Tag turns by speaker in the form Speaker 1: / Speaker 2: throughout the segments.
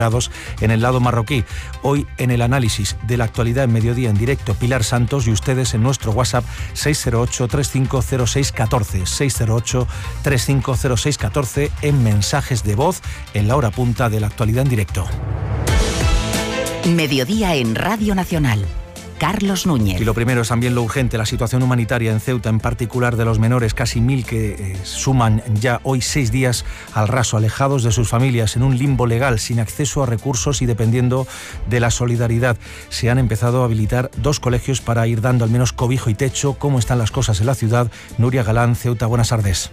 Speaker 1: en el lado marroquí. Hoy en el análisis de la actualidad en Mediodía en directo, Pilar Santos, y ustedes en nuestro WhatsApp 608-350614, 608-350614 en mensajes de voz en la hora punta de la actualidad en directo.
Speaker 2: Mediodía en Radio Nacional. Carlos Núñez.
Speaker 1: Y lo primero es también lo urgente, la situación humanitaria en Ceuta, en particular de los menores, casi 1000 que suman ya hoy 6 días al raso, alejados de sus familias, en un limbo legal, sin acceso a recursos y dependiendo de la solidaridad. Se han empezado a habilitar 2 colegios para ir dando al menos cobijo y techo. ¿Cómo están las cosas en la ciudad? Nuria Galán, Ceuta, buenas tardes.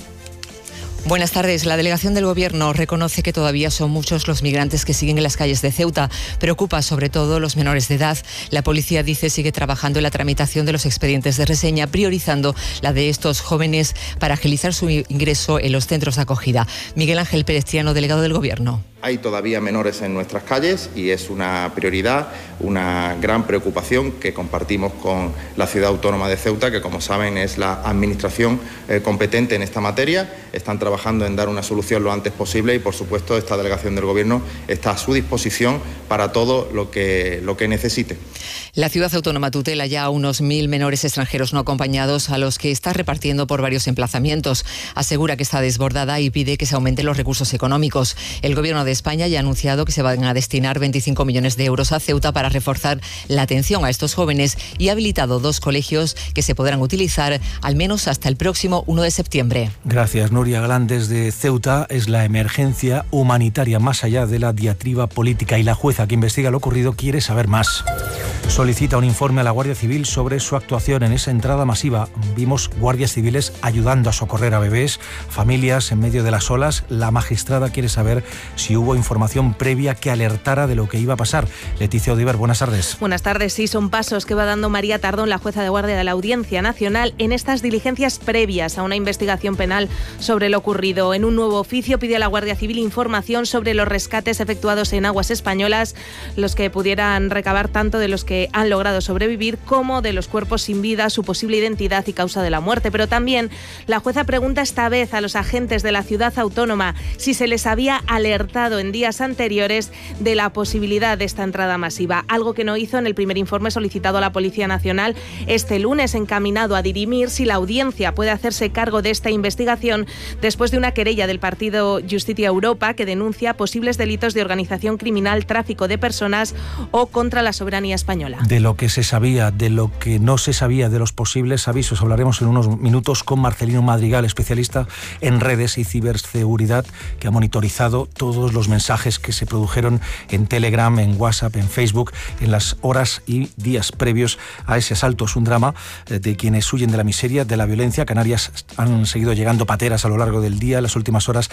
Speaker 3: Buenas tardes. La delegación del Gobierno reconoce que todavía son muchos los migrantes que siguen en las calles de Ceuta. Preocupa sobre todo los menores de edad. La policía dice sigue trabajando en la tramitación de los expedientes de reseña, priorizando la de estos jóvenes para agilizar su ingreso en los centros de acogida. Miguel Ángel Perestiano, delegado del Gobierno.
Speaker 4: Hay todavía menores en nuestras calles y es una prioridad, una gran preocupación que compartimos con la ciudad autónoma de Ceuta, que como saben es la administración competente en esta materia. Están trabajando en dar una solución lo antes posible y por supuesto esta delegación del Gobierno está a su disposición para todo lo que necesite.
Speaker 3: La ciudad autónoma tutela ya a unos 1000 menores extranjeros no acompañados a los que está repartiendo por varios emplazamientos. Asegura que está desbordada y pide que se aumenten los recursos económicos. El Gobierno de España ya ha anunciado que se van a destinar 25 millones de euros a Ceuta para reforzar la atención a estos jóvenes y ha habilitado 2 colegios que se podrán utilizar al menos hasta el próximo 1 de septiembre.
Speaker 1: Gracias, Nuria Galán. Desde Ceuta es la emergencia humanitaria más allá de la diatriba política y la jueza que investiga lo ocurrido quiere saber más. Solicita un informe a la Guardia Civil sobre su actuación en esa entrada masiva. Vimos guardias civiles ayudando a socorrer a bebés, familias en medio de las olas. La magistrada quiere saber si hubo información previa que alertara de lo que iba a pasar. Leticia Odiver, buenas tardes.
Speaker 5: Buenas tardes. Sí, son pasos que va dando María Tardón, la jueza de guardia de la Audiencia Nacional, en estas diligencias previas a una investigación penal sobre lo ocurrido. En un nuevo oficio pide a la Guardia Civil información sobre los rescates efectuados en aguas españolas, los que pudieran recabar tanto de los que han logrado sobrevivir como de los cuerpos sin vida, su posible identidad y causa de la muerte. Pero también la jueza pregunta esta vez a los agentes de la ciudad autónoma si se les había alertado en días anteriores de la posibilidad de esta entrada masiva, algo que no hizo en el primer informe solicitado a la Policía Nacional este lunes, encaminado a dirimir si la Audiencia puede hacerse cargo de esta investigación después de una querella del partido Justicia Europa que denuncia posibles delitos de organización criminal, tráfico de personas o contra la soberanía española.
Speaker 1: De lo que se sabía, de lo que no se sabía, de los posibles avisos, hablaremos en unos minutos con Marcelino Madrigal, especialista en redes y ciberseguridad, que ha monitorizado todos los mensajes que se produjeron en Telegram, en WhatsApp, en Facebook, en las horas y días previos a ese asalto. Es un drama de quienes huyen de la miseria, de la violencia. Canarias han seguido llegando pateras a lo largo del día. En las últimas horas,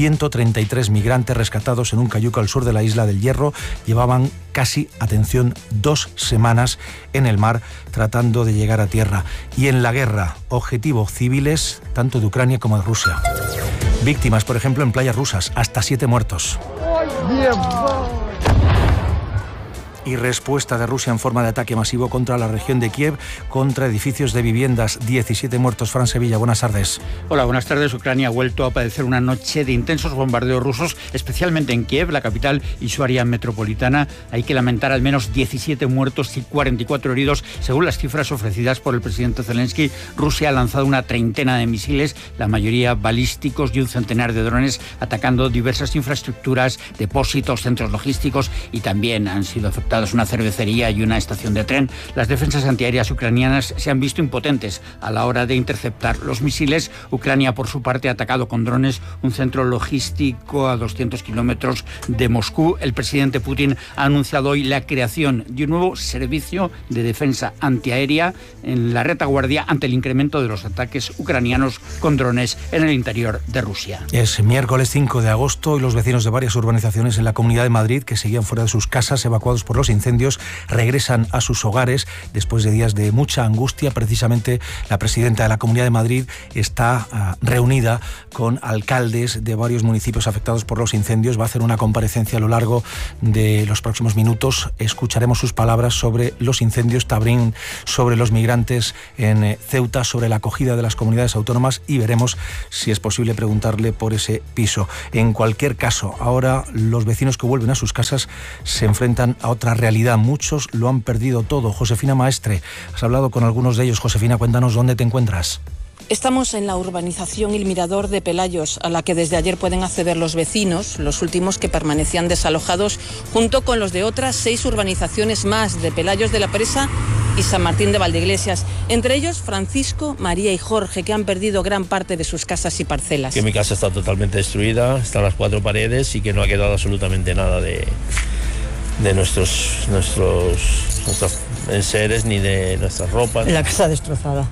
Speaker 1: 133 migrantes rescatados en un cayuco al sur de la isla del Hierro. Llevaban casi, atención, 2 semanas en el mar tratando de llegar a tierra. Y en la guerra, objetivo, civiles tanto de Ucrania como de Rusia. Víctimas, por ejemplo, en playas rusas, hasta 7 muertos. Y respuesta de Rusia en forma de ataque masivo contra la región de Kiev, contra edificios de viviendas. 17 muertos. Fran Sevilla, buenas tardes.
Speaker 6: Hola, buenas tardes. Ucrania ha vuelto a padecer una noche de intensos bombardeos rusos, especialmente en Kiev, la capital y su área metropolitana. Hay que lamentar al menos 17 muertos y 44 heridos, según las cifras ofrecidas por el presidente Zelensky. Rusia ha lanzado una treintena de misiles, la mayoría balísticos, y un centenar de drones, atacando diversas infraestructuras, depósitos, centros logísticos, y también han sido afectados una cervecería y una estación de tren. Las defensas antiaéreas ucranianas se han visto impotentes a la hora de interceptar los misiles. Ucrania, por su parte, ha atacado con drones un centro logístico a 200 kilómetros de Moscú. El presidente Putin ha anunciado hoy la creación de un nuevo servicio de defensa antiaérea en la retaguardia ante el incremento de los ataques ucranianos con drones en el interior de Rusia.
Speaker 1: Es miércoles 5 de agosto y los vecinos de varias urbanizaciones en la Comunidad de Madrid que seguían fuera de sus casas, evacuados por los los incendios regresan a sus hogares después de días de mucha angustia. Precisamente la presidenta de la Comunidad de Madrid está reunida con alcaldes de varios municipios afectados por los incendios. Va a hacer una comparecencia a lo largo de los próximos minutos. Escucharemos sus palabras sobre los incendios, también sobre los migrantes en Ceuta, sobre la acogida de las comunidades autónomas, y veremos si es posible preguntarle por ese piso. En cualquier caso, ahora los vecinos que vuelven a sus casas se enfrentan a otra realidad. Muchos lo han perdido todo. Josefina Maestre, has hablado con algunos de ellos. Josefina, cuéntanos dónde te encuentras.
Speaker 7: Estamos en la urbanización El Mirador de Pelayos, a la que desde ayer pueden acceder los vecinos, los últimos que permanecían desalojados, junto con los de otras 6 urbanizaciones más de Pelayos de la Presa y San Martín de Valdeiglesias. Entre ellos, Francisco, María y Jorge, que han perdido gran parte de sus casas y parcelas.
Speaker 8: Que mi casa está totalmente destruida, están las 4 paredes y que no ha quedado absolutamente nada de nuestros enseres ni de nuestras ropas.
Speaker 7: La casa destrozada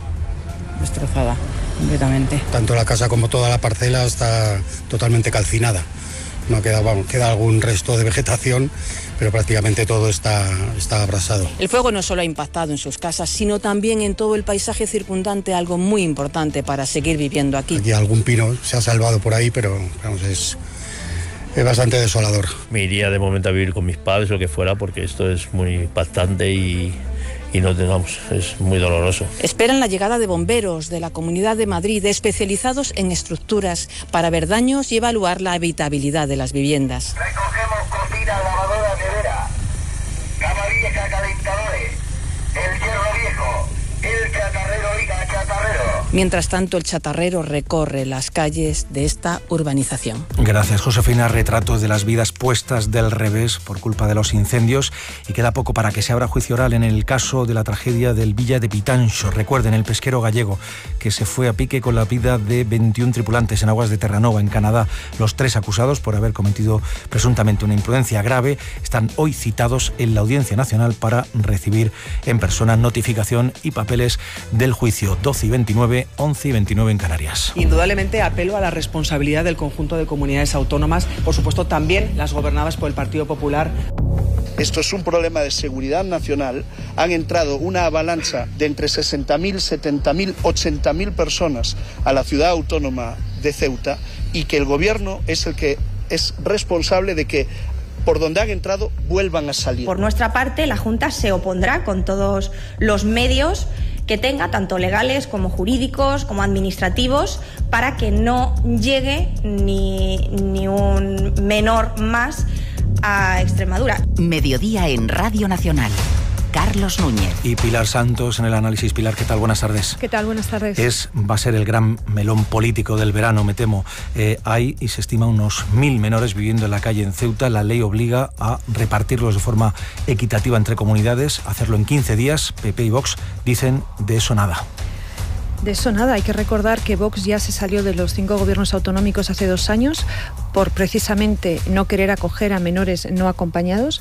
Speaker 7: completamente.
Speaker 9: Tanto la casa como toda la parcela está totalmente calcinada. No queda algún resto de vegetación, pero prácticamente todo está abrasado.
Speaker 7: El fuego no solo ha impactado en sus casas, sino también en todo el paisaje circundante, algo muy importante para seguir viviendo aquí.
Speaker 9: Aquí algún pino se ha salvado por ahí, pero vamos, es bastante desolador.
Speaker 8: Me iría de momento a vivir con mis padres, lo que fuera, porque esto es muy impactante y no tengamos, es muy doloroso.
Speaker 7: Esperan la llegada de bomberos de la Comunidad de Madrid, especializados en estructuras, para ver daños y evaluar la habitabilidad de las viviendas.
Speaker 10: Recogemos cocina, lavadora, nevera, cama vieja, calentadores, el hierro viejo, el chatarrero, oiga, chatarrero.
Speaker 7: Mientras tanto, el chatarrero recorre las calles de esta urbanización.
Speaker 1: Gracias, Josefina. Retrato de las vidas puestas del revés por culpa de los incendios, y queda poco para que se abra juicio oral en el caso de la tragedia del Villa de Pitanxo. Recuerden, el pesquero gallego que se fue a pique con la vida de 21 tripulantes en aguas de Terranova, en Canadá. Los 3 acusados por haber cometido presuntamente una imprudencia grave están hoy citados en la Audiencia Nacional para recibir en persona notificación y papeles del juicio. 12 y 29, 11 y 29 en Canarias.
Speaker 11: Indudablemente apelo a la responsabilidad del conjunto de comunidades autónomas, por supuesto también las gobernadas por el Partido Popular.
Speaker 12: Esto es un problema de seguridad nacional. Han entrado una avalancha de entre 60.000, 70.000, 80.000 personas a la ciudad autónoma de Ceuta, y que el gobierno es el que es responsable de que por donde han entrado vuelvan a salir.
Speaker 13: Por nuestra parte, la Junta se opondrá con todos los medios que tenga, tanto legales como jurídicos, como administrativos, para que no llegue ni un menor más a Extremadura.
Speaker 2: Mediodía en Radio Nacional. Carlos Núñez.
Speaker 1: Y Pilar Santos en el análisis. Pilar, ¿qué tal? Buenas tardes.
Speaker 14: ¿Qué tal? Buenas tardes.
Speaker 1: Va a ser el gran melón político del verano, me temo. Hay, y se estima, unos 1000 menores viviendo en la calle en Ceuta. La ley obliga a repartirlos de forma equitativa entre comunidades, hacerlo en 15 días. PP y Vox dicen de eso nada.
Speaker 14: De eso nada. Hay que recordar que Vox ya se salió de los 5 gobiernos autonómicos hace 2 años por precisamente no querer acoger a menores no acompañados,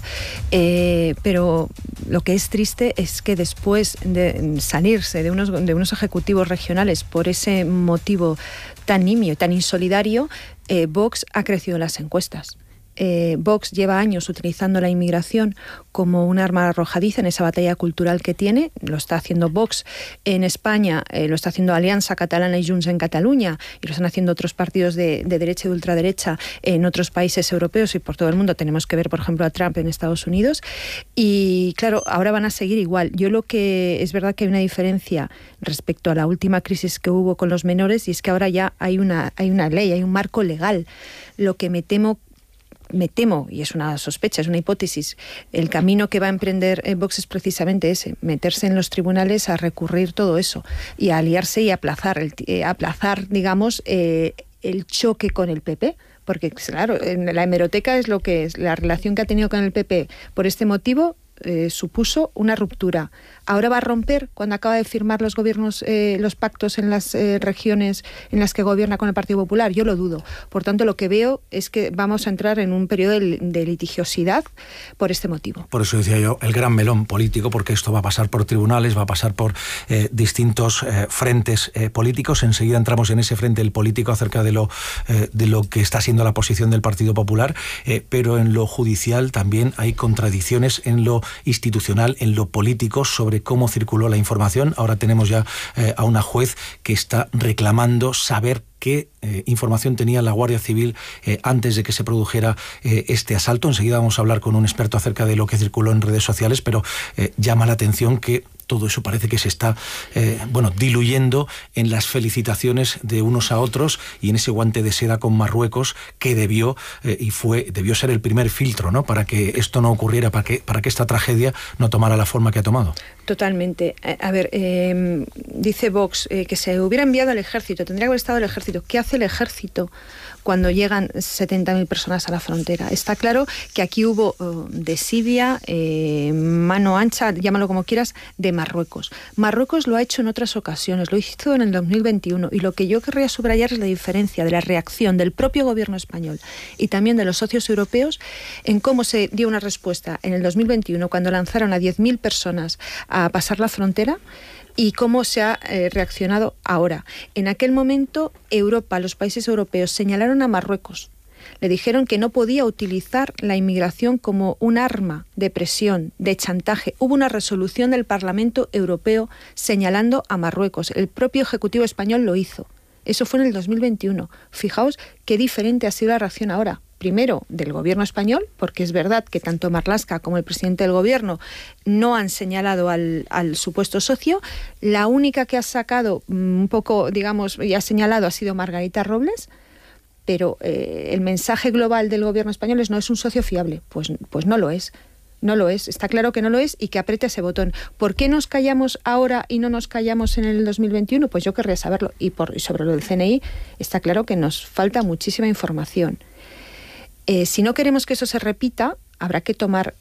Speaker 14: pero lo que es triste es que después de salirse de unos ejecutivos regionales por ese motivo tan nimio y tan insolidario, Vox ha crecido en las encuestas. Vox lleva años utilizando la inmigración como un arma arrojadiza en esa batalla cultural que tiene. Lo está haciendo Vox en España, lo está haciendo Alianza Catalana y Junts en Cataluña, y lo están haciendo otros partidos de derecha y de ultraderecha en otros países europeos y por todo el mundo. Tenemos que ver, por ejemplo, a Trump en Estados Unidos. Y claro, ahora van a seguir igual. Yo lo que es verdad que hay una diferencia respecto a la última crisis que hubo con los menores, y es que ahora ya hay una ley, hay un marco legal. Lo que me temo, y es una sospecha, es una hipótesis, el camino que va a emprender Vox es precisamente ese, meterse en los tribunales a recurrir todo eso y a aliarse y aplazar, digamos, el choque con el PP. Porque, claro, en la hemeroteca es lo que es. La relación que ha tenido con el PP por este motivo supuso una ruptura. Ahora va a romper cuando acaba de firmar los gobiernos, los pactos en las regiones en las que gobierna con el Partido Popular. Yo lo dudo. Por tanto, lo que veo es que vamos a entrar en un periodo de litigiosidad por este motivo.
Speaker 1: Por eso decía yo, el gran melón político, porque esto va a pasar por tribunales, va a pasar por distintos frentes políticos. Enseguida entramos en ese frente, el político, acerca de lo que está siendo la posición del Partido Popular, pero en lo judicial también hay contradicciones en lo institucional, en lo político, sobre cómo circuló la información. Ahora tenemos ya a una juez que está reclamando saber qué información tenía la Guardia Civil antes de que se produjera este asalto. Enseguida vamos a hablar con un experto acerca de lo que circuló en redes sociales, pero llama la atención que todo eso parece que se está diluyendo en las felicitaciones de unos a otros y en ese guante de seda con Marruecos que debió ser el primer filtro, ¿no?, para que esto no ocurriera, para que esta tragedia no tomara la forma que ha tomado.
Speaker 14: Totalmente. A ver, dice Vox que se hubiera enviado al ejército, tendría que haber estado el ejército. ¿Qué hace el ejército cuando llegan 70.000 personas a la frontera? Está claro que aquí hubo desidia, mano ancha, llámalo como quieras, de Marruecos. Marruecos lo ha hecho en otras ocasiones, lo hizo en el 2021, y lo que yo querría subrayar es la diferencia de la reacción del propio gobierno español y también de los socios europeos en cómo se dio una respuesta en el 2021 cuando lanzaron a 10.000 personas a pasar la frontera, y cómo se ha reaccionado ahora. En aquel momento, Europa, los países europeos, señalaron a Marruecos. Le dijeron que no podía utilizar la inmigración como un arma de presión, de chantaje. Hubo una resolución del Parlamento Europeo señalando a Marruecos. El propio Ejecutivo español lo hizo. Eso fue en el 2021. Fijaos qué diferente ha sido la reacción ahora. Primero, del gobierno español, porque es verdad que tanto Marlaska como el presidente del gobierno no han señalado al supuesto socio. La única que ha sacado un poco, digamos, y ha señalado ha sido Margarita Robles, pero el mensaje global del gobierno español no es un socio fiable. Pues no lo es. No lo es, está claro que no lo es, y que apriete ese botón. ¿Por qué nos callamos ahora y no nos callamos en el 2021? Pues yo querría saberlo. Y sobre lo del CNI, está claro que nos falta muchísima información. Si no queremos que eso se repita, habrá que tomar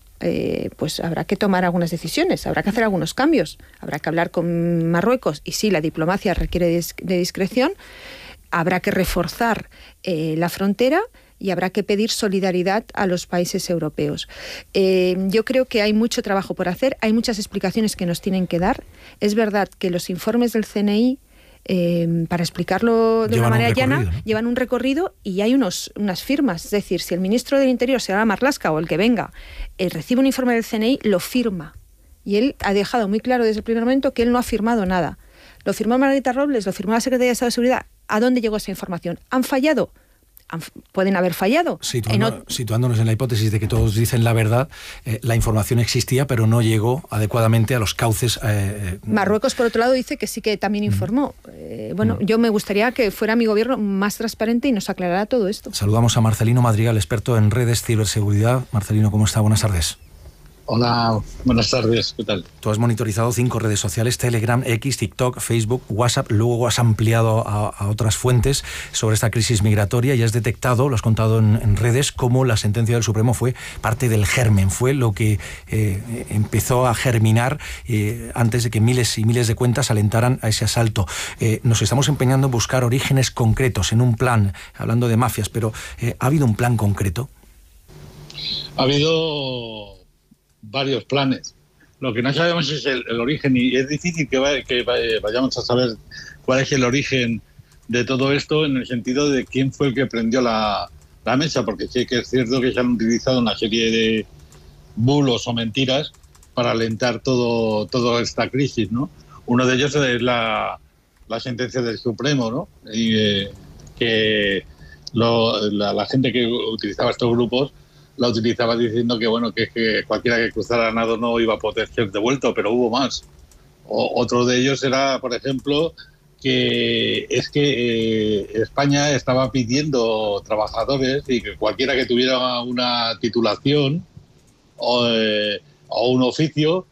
Speaker 14: algunas decisiones, habrá que hacer algunos cambios, habrá que hablar con Marruecos, y sí, la diplomacia requiere de discreción, habrá que reforzar la frontera y habrá que pedir solidaridad a los países europeos. Yo creo que hay mucho trabajo por hacer, hay muchas explicaciones que nos tienen que dar. Es verdad que los informes del CNI, para explicarlo de una manera llana, ¿no?, llevan un recorrido y hay unas firmas. Es decir, si el ministro del Interior, será Marlaska o el que venga, recibe un informe del CNI, lo firma. Y él ha dejado muy claro desde el primer momento que él no ha firmado nada. Lo firmó Margarita Robles, lo firmó la Secretaría de Estado de Seguridad. ¿A dónde llegó esa información? ¿Han fallado? Pueden haber fallado.
Speaker 1: Situándonos en la hipótesis de que todos dicen la verdad, la información existía, pero no llegó adecuadamente a los cauces.
Speaker 14: Marruecos, por otro lado, dice que sí que también informó. Yo me gustaría que fuera mi gobierno más transparente y nos aclarara todo esto.
Speaker 1: Saludamos a Marcelino Madrigal, experto en redes ciberseguridad. Marcelino, ¿cómo está? Buenas tardes.
Speaker 15: Hola, buenas tardes, ¿qué tal?
Speaker 1: Tú has monitorizado 5 redes sociales: Telegram, X, TikTok, Facebook, WhatsApp. Luego has ampliado a otras fuentes sobre esta crisis migratoria y has detectado, lo has contado en redes, cómo la sentencia del Supremo fue parte del germen, fue lo que empezó a germinar antes de que miles y miles de cuentas alentaran a ese asalto. Nos estamos empeñando en buscar orígenes concretos en un plan, hablando de mafias, pero ¿ha habido un plan concreto?
Speaker 15: Ha habido varios planes. Lo que no sabemos es el origen, y es difícil que vayamos a saber cuál es el origen de todo esto, en el sentido de quién fue el que prendió la mesa, porque sí que es cierto que se han utilizado una serie de bulos o mentiras para alentar toda esta crisis, ¿no? Uno de ellos es la sentencia del Supremo, ¿no? Y que la gente que utilizaba estos grupos la utilizaba diciendo que cualquiera que cruzara a nado no iba a poder ser devuelto, pero hubo más. Otro de ellos era, por ejemplo, que España estaba pidiendo trabajadores, y que cualquiera que tuviera una titulación o un oficio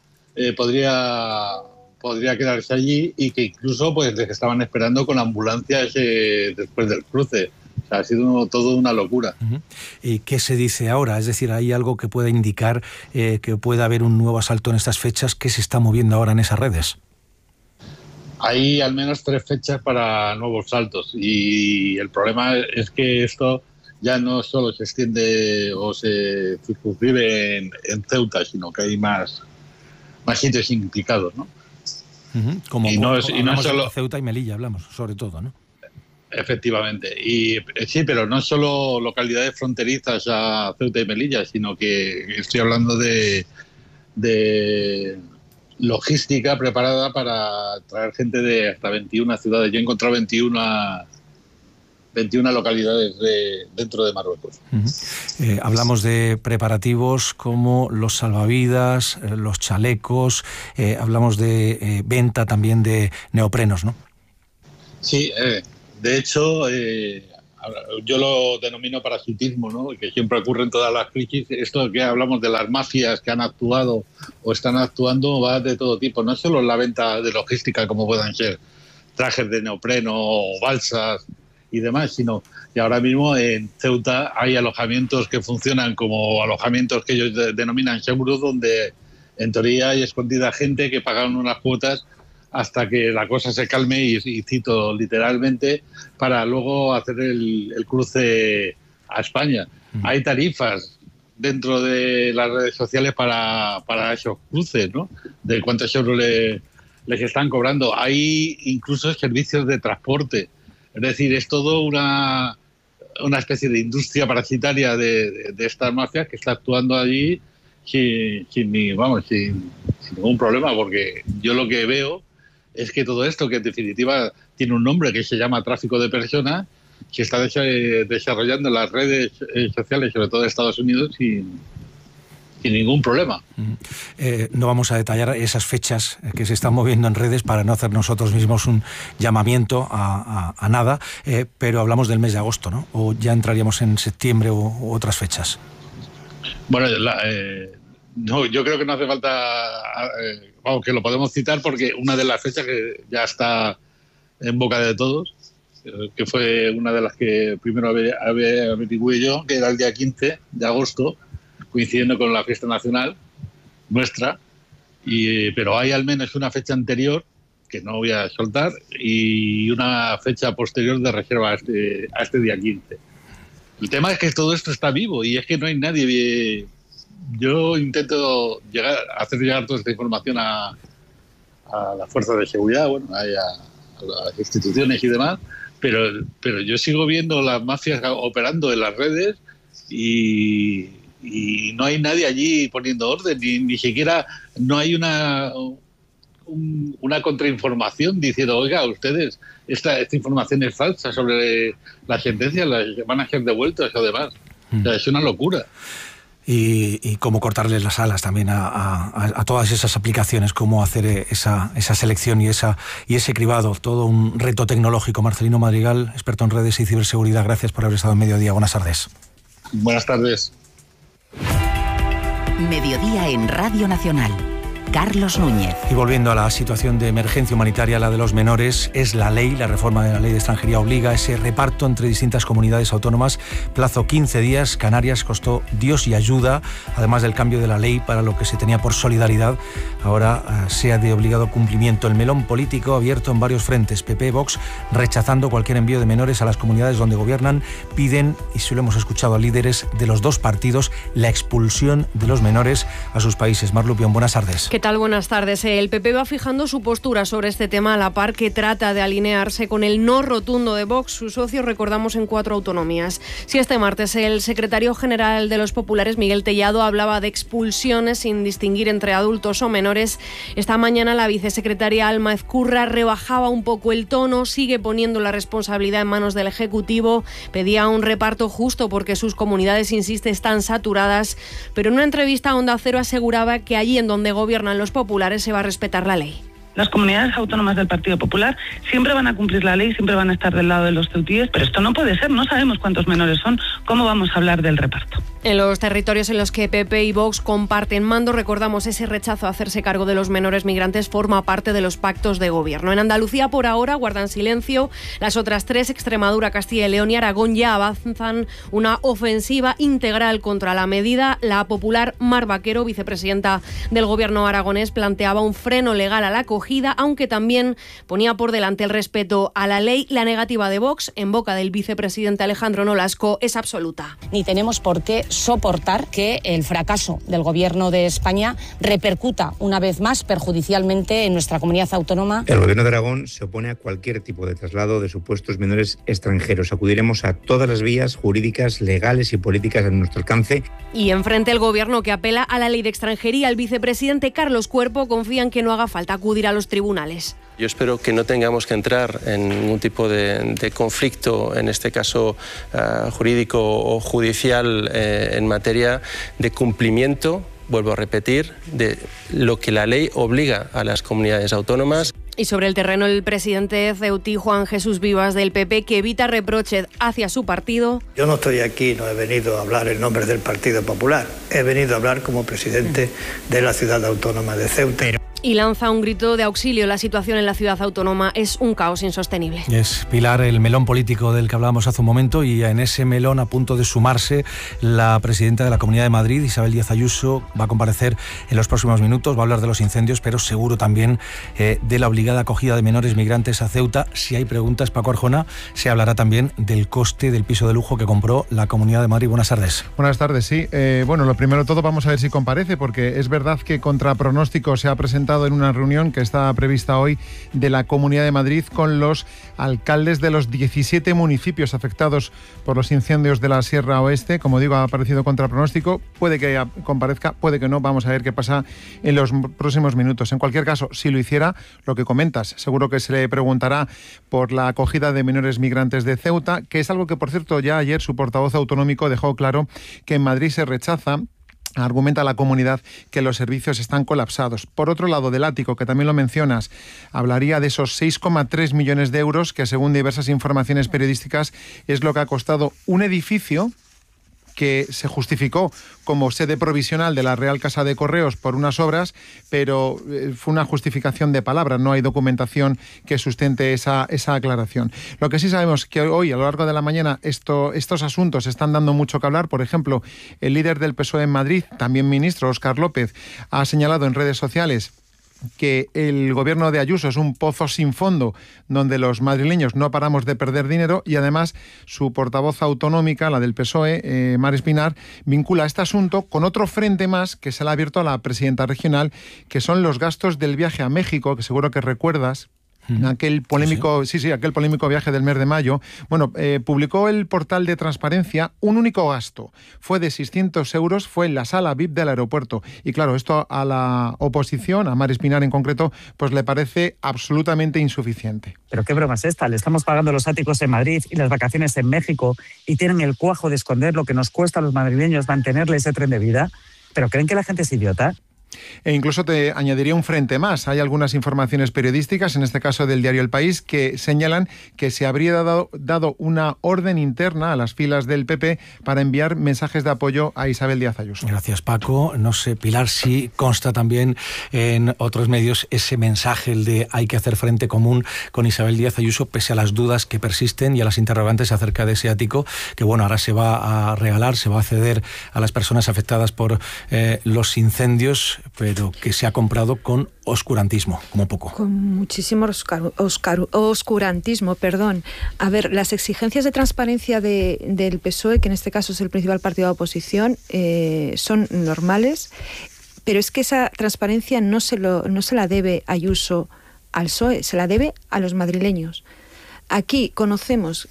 Speaker 15: podría quedarse allí, y que incluso pues les estaban esperando con ambulancias después del cruce. O sea, ha sido todo una locura.
Speaker 1: ¿Y qué se dice ahora? Es decir, ¿hay algo que pueda indicar que pueda haber un nuevo asalto en estas fechas? ¿Qué se está moviendo ahora en esas redes?
Speaker 15: Hay al menos 3 fechas para nuevos saltos, y el problema es que esto ya no solo se extiende o se circunscribe en Ceuta, sino que hay más sitios implicados, ¿no?
Speaker 1: Como solo Ceuta y Melilla hablamos, sobre todo, ¿no?
Speaker 15: Efectivamente. Y sí, pero no solo localidades fronterizas a Ceuta y Melilla, sino que estoy hablando de de logística preparada para traer gente de hasta 21 ciudades. Yo he encontrado 21 localidades dentro de Marruecos.
Speaker 1: Hablamos de preparativos como los salvavidas, los chalecos, hablamos de venta también de neoprenos, ¿no?
Speaker 15: Sí, de hecho, yo lo denomino parasitismo, ¿no? Que siempre ocurre en todas las crisis. Esto que hablamos de las mafias que han actuado o están actuando va de todo tipo, no solo en la venta de logística, como puedan ser trajes de neopreno o balsas y demás, sino que ahora mismo en Ceuta hay alojamientos que funcionan como alojamientos que ellos denominan seguros, donde en teoría hay escondida gente que pagan unas cuotas hasta que la cosa se calme y cito literalmente, para luego hacer el cruce a España. Hay tarifas dentro de las redes sociales para esos cruces, ¿no? De cuántos euros les están cobrando. Hay incluso servicios de transporte. Es decir, es todo una especie de industria parasitaria de estas mafias que está actuando allí sin ningún problema, porque yo lo que veo es que todo esto, que en definitiva tiene un nombre que se llama tráfico de personas, se está desarrollando en las redes sociales, sobre todo de Estados Unidos, sin ningún problema.
Speaker 1: No vamos a detallar esas fechas que se están moviendo en redes para no hacer nosotros mismos un llamamiento a nada, pero hablamos del mes de agosto, ¿no? ¿O ya entraríamos en septiembre u otras fechas?
Speaker 15: Bueno, no, yo creo que no hace falta, que lo podemos citar, porque una de las fechas que ya está en boca de todos, que fue una de las que primero averigüé yo, que era el día 15 de agosto, coincidiendo con la fiesta nacional nuestra, pero hay al menos una fecha anterior, que no voy a soltar, y una fecha posterior de reserva a este día 15. El tema es que todo esto está vivo y es que no hay nadie. Yo intento hacer llegar toda esta información a las fuerzas de seguridad, bueno, a las instituciones y demás, pero yo sigo viendo las mafias operando en las redes y no hay nadie allí poniendo orden, ni siquiera no hay una contrainformación diciendo, oiga, ustedes, esta información es falsa sobre las sentencias, las van a ser devueltas o demás. O sea, es una locura.
Speaker 1: Y cómo cortarles las alas también a todas esas aplicaciones, cómo hacer esa selección y ese cribado, todo un reto tecnológico. Marcelino Madrigal, experto en redes y ciberseguridad, gracias por haber estado en Mediodía. Buenas tardes.
Speaker 15: Buenas tardes.
Speaker 2: Mediodía en Radio Nacional. Carlos Núñez.
Speaker 1: Y volviendo a la situación de emergencia humanitaria, la de los menores, es la ley, la reforma de la ley de extranjería obliga a ese reparto entre distintas comunidades autónomas, plazo 15 días, Canarias costó Dios y ayuda, además del cambio de la ley para lo que se tenía por solidaridad, ahora sea de obligado cumplimiento. El melón político abierto en varios frentes, PP, Vox, rechazando cualquier envío de menores a las comunidades donde gobiernan, piden, y si lo hemos escuchado a líderes de los dos partidos, la expulsión de los menores a sus países. Mar Lupión, buenas tardes.
Speaker 16: ¿Qué tal? Buenas tardes. El PP va fijando su postura sobre este tema a la par que trata de alinearse con el no rotundo de Vox, sus socios, recordamos, en 4 autonomías. Si este martes el secretario general de los populares, Miguel Tellado, hablaba de expulsiones sin distinguir entre adultos o menores, esta mañana la vicesecretaria Alma Ezcurra rebajaba un poco el tono, sigue poniendo la responsabilidad en manos del Ejecutivo, pedía un reparto justo porque sus comunidades, insiste, están saturadas, pero en una entrevista a Onda Cero aseguraba que allí en donde gobiernan los populares se va a respetar la ley.
Speaker 17: Las comunidades autónomas del Partido Popular siempre van a cumplir la ley, siempre van a estar del lado de los ceutíes, pero esto no puede ser, no sabemos cuántos menores son, ¿cómo vamos a hablar del reparto?
Speaker 16: En los territorios en los que PP y Vox comparten mando, recordamos, ese rechazo a hacerse cargo de los menores migrantes forma parte de los pactos de gobierno. En Andalucía, por ahora, guardan silencio. Las otras 3, Extremadura, Castilla y León y Aragón, ya avanzan una ofensiva integral contra la medida. La popular Mar Vaquero, vicepresidenta del gobierno aragonés, planteaba un freno legal a la acogida acogida, aunque también ponía por delante el respeto a la ley. La negativa de Vox, en boca del vicepresidente Alejandro Nolasco, es absoluta.
Speaker 18: Ni tenemos por qué soportar que el fracaso del Gobierno de España repercuta una vez más perjudicialmente en nuestra comunidad autónoma.
Speaker 19: El Gobierno de Aragón se opone a cualquier tipo de traslado de supuestos menores extranjeros. Acudiremos a todas las vías jurídicas, legales y políticas a nuestro alcance.
Speaker 16: Y enfrente el Gobierno, que apela a la ley de extranjería, el vicepresidente Carlos Cuerpo confía en que no haga falta acudir a los tribunales.
Speaker 20: Yo espero que no tengamos que entrar en ningún tipo de conflicto, en este caso jurídico o judicial, en materia de cumplimiento, vuelvo a repetir, de lo que la ley obliga a las comunidades autónomas.
Speaker 16: Y sobre el terreno, el presidente ceutí, Juan Jesús Vivas, del PP, que evita reproches hacia su partido.
Speaker 21: Yo no estoy aquí, no he venido a hablar en nombre del Partido Popular, he venido a hablar como presidente de la ciudad autónoma de Ceuta.
Speaker 16: Y lanza un grito de auxilio. La situación en la ciudad autónoma es un caos insostenible.
Speaker 1: Es, Pilar, el melón político del que hablábamos hace un momento, y en ese melón, a punto de sumarse, la presidenta de la Comunidad de Madrid, Isabel Díaz Ayuso, va a comparecer en los próximos minutos, va a hablar de los incendios, pero seguro también de la obligada acogida de menores migrantes a Ceuta. Si hay preguntas, Paco Arjona, se hablará también del coste del piso de lujo que compró la Comunidad de Madrid. Buenas tardes.
Speaker 22: Buenas tardes, sí. Bueno, lo primero de todo, vamos a ver si comparece, porque es verdad que contra pronóstico se ha presentado en una reunión que está prevista hoy de la Comunidad de Madrid con los alcaldes de los 17 municipios afectados por los incendios de la Sierra Oeste. Como digo, ha aparecido contra pronóstico. Puede que comparezca, puede que no. Vamos a ver qué pasa en los próximos minutos. En cualquier caso, si lo hiciera, lo que comentas, seguro que se le preguntará por la acogida de menores migrantes de Ceuta, que es algo que, por cierto, ya ayer su portavoz autonómico dejó claro que en Madrid se rechaza. Argumenta la comunidad que los servicios están colapsados. Por otro lado, del ático, que también lo mencionas, hablaría de esos 6,3 millones de euros que, según diversas informaciones periodísticas, es lo que ha costado un edificio que se justificó como sede provisional de la Real Casa de Correos por unas obras, pero fue una justificación de palabra, no hay documentación que sustente esa aclaración. Lo que sí sabemos es que hoy, a lo largo de la mañana, estos asuntos están dando mucho que hablar. Por ejemplo, el líder del PSOE en Madrid, también ministro, Óscar López, ha señalado en redes sociales que el gobierno de Ayuso es un pozo sin fondo donde los madrileños no paramos de perder dinero, y además su portavoz autonómica, la del PSOE, Mar Espinar, vincula este asunto con otro frente más que se le ha abierto a la presidenta regional, que son los gastos del viaje a México, que seguro que recuerdas. Aquel polémico, aquel polémico viaje del mes de mayo. Bueno, publicó el portal de Transparencia un único gasto. Fue de 600 euros, fue en la sala VIP del aeropuerto. Y claro, esto a la oposición, a Mar Espinar en concreto, pues le parece absolutamente insuficiente.
Speaker 23: Pero qué broma es esta, le estamos pagando los áticos en Madrid y las vacaciones en México, y tienen el cuajo de esconder lo que nos cuesta a los madrileños mantenerle ese tren de vida. ¿Pero creen que la gente es idiota?
Speaker 22: E incluso te añadiría un frente más. Hay algunas informaciones periodísticas, en este caso del diario El País, que señalan que se habría dado una orden interna a las filas del PP para enviar mensajes de apoyo a Isabel Díaz Ayuso.
Speaker 1: Gracias, Paco. No sé, Pilar, si consta también en otros medios ese mensaje, el de hay que hacer frente común con Isabel Díaz Ayuso, pese a las dudas que persisten y a las interrogantes acerca de ese ático, que bueno, ahora se va a regalar, se va a ceder a las personas afectadas por los incendios, pero que se ha comprado con oscurantismo, como poco.
Speaker 14: Con muchísimo oscurantismo, perdón. A ver, las exigencias de transparencia del PSOE, que en este caso es el principal partido de oposición, son normales, pero es que esa transparencia no se la debe Ayuso al PSOE, se la debe a los madrileños. Aquí conocemos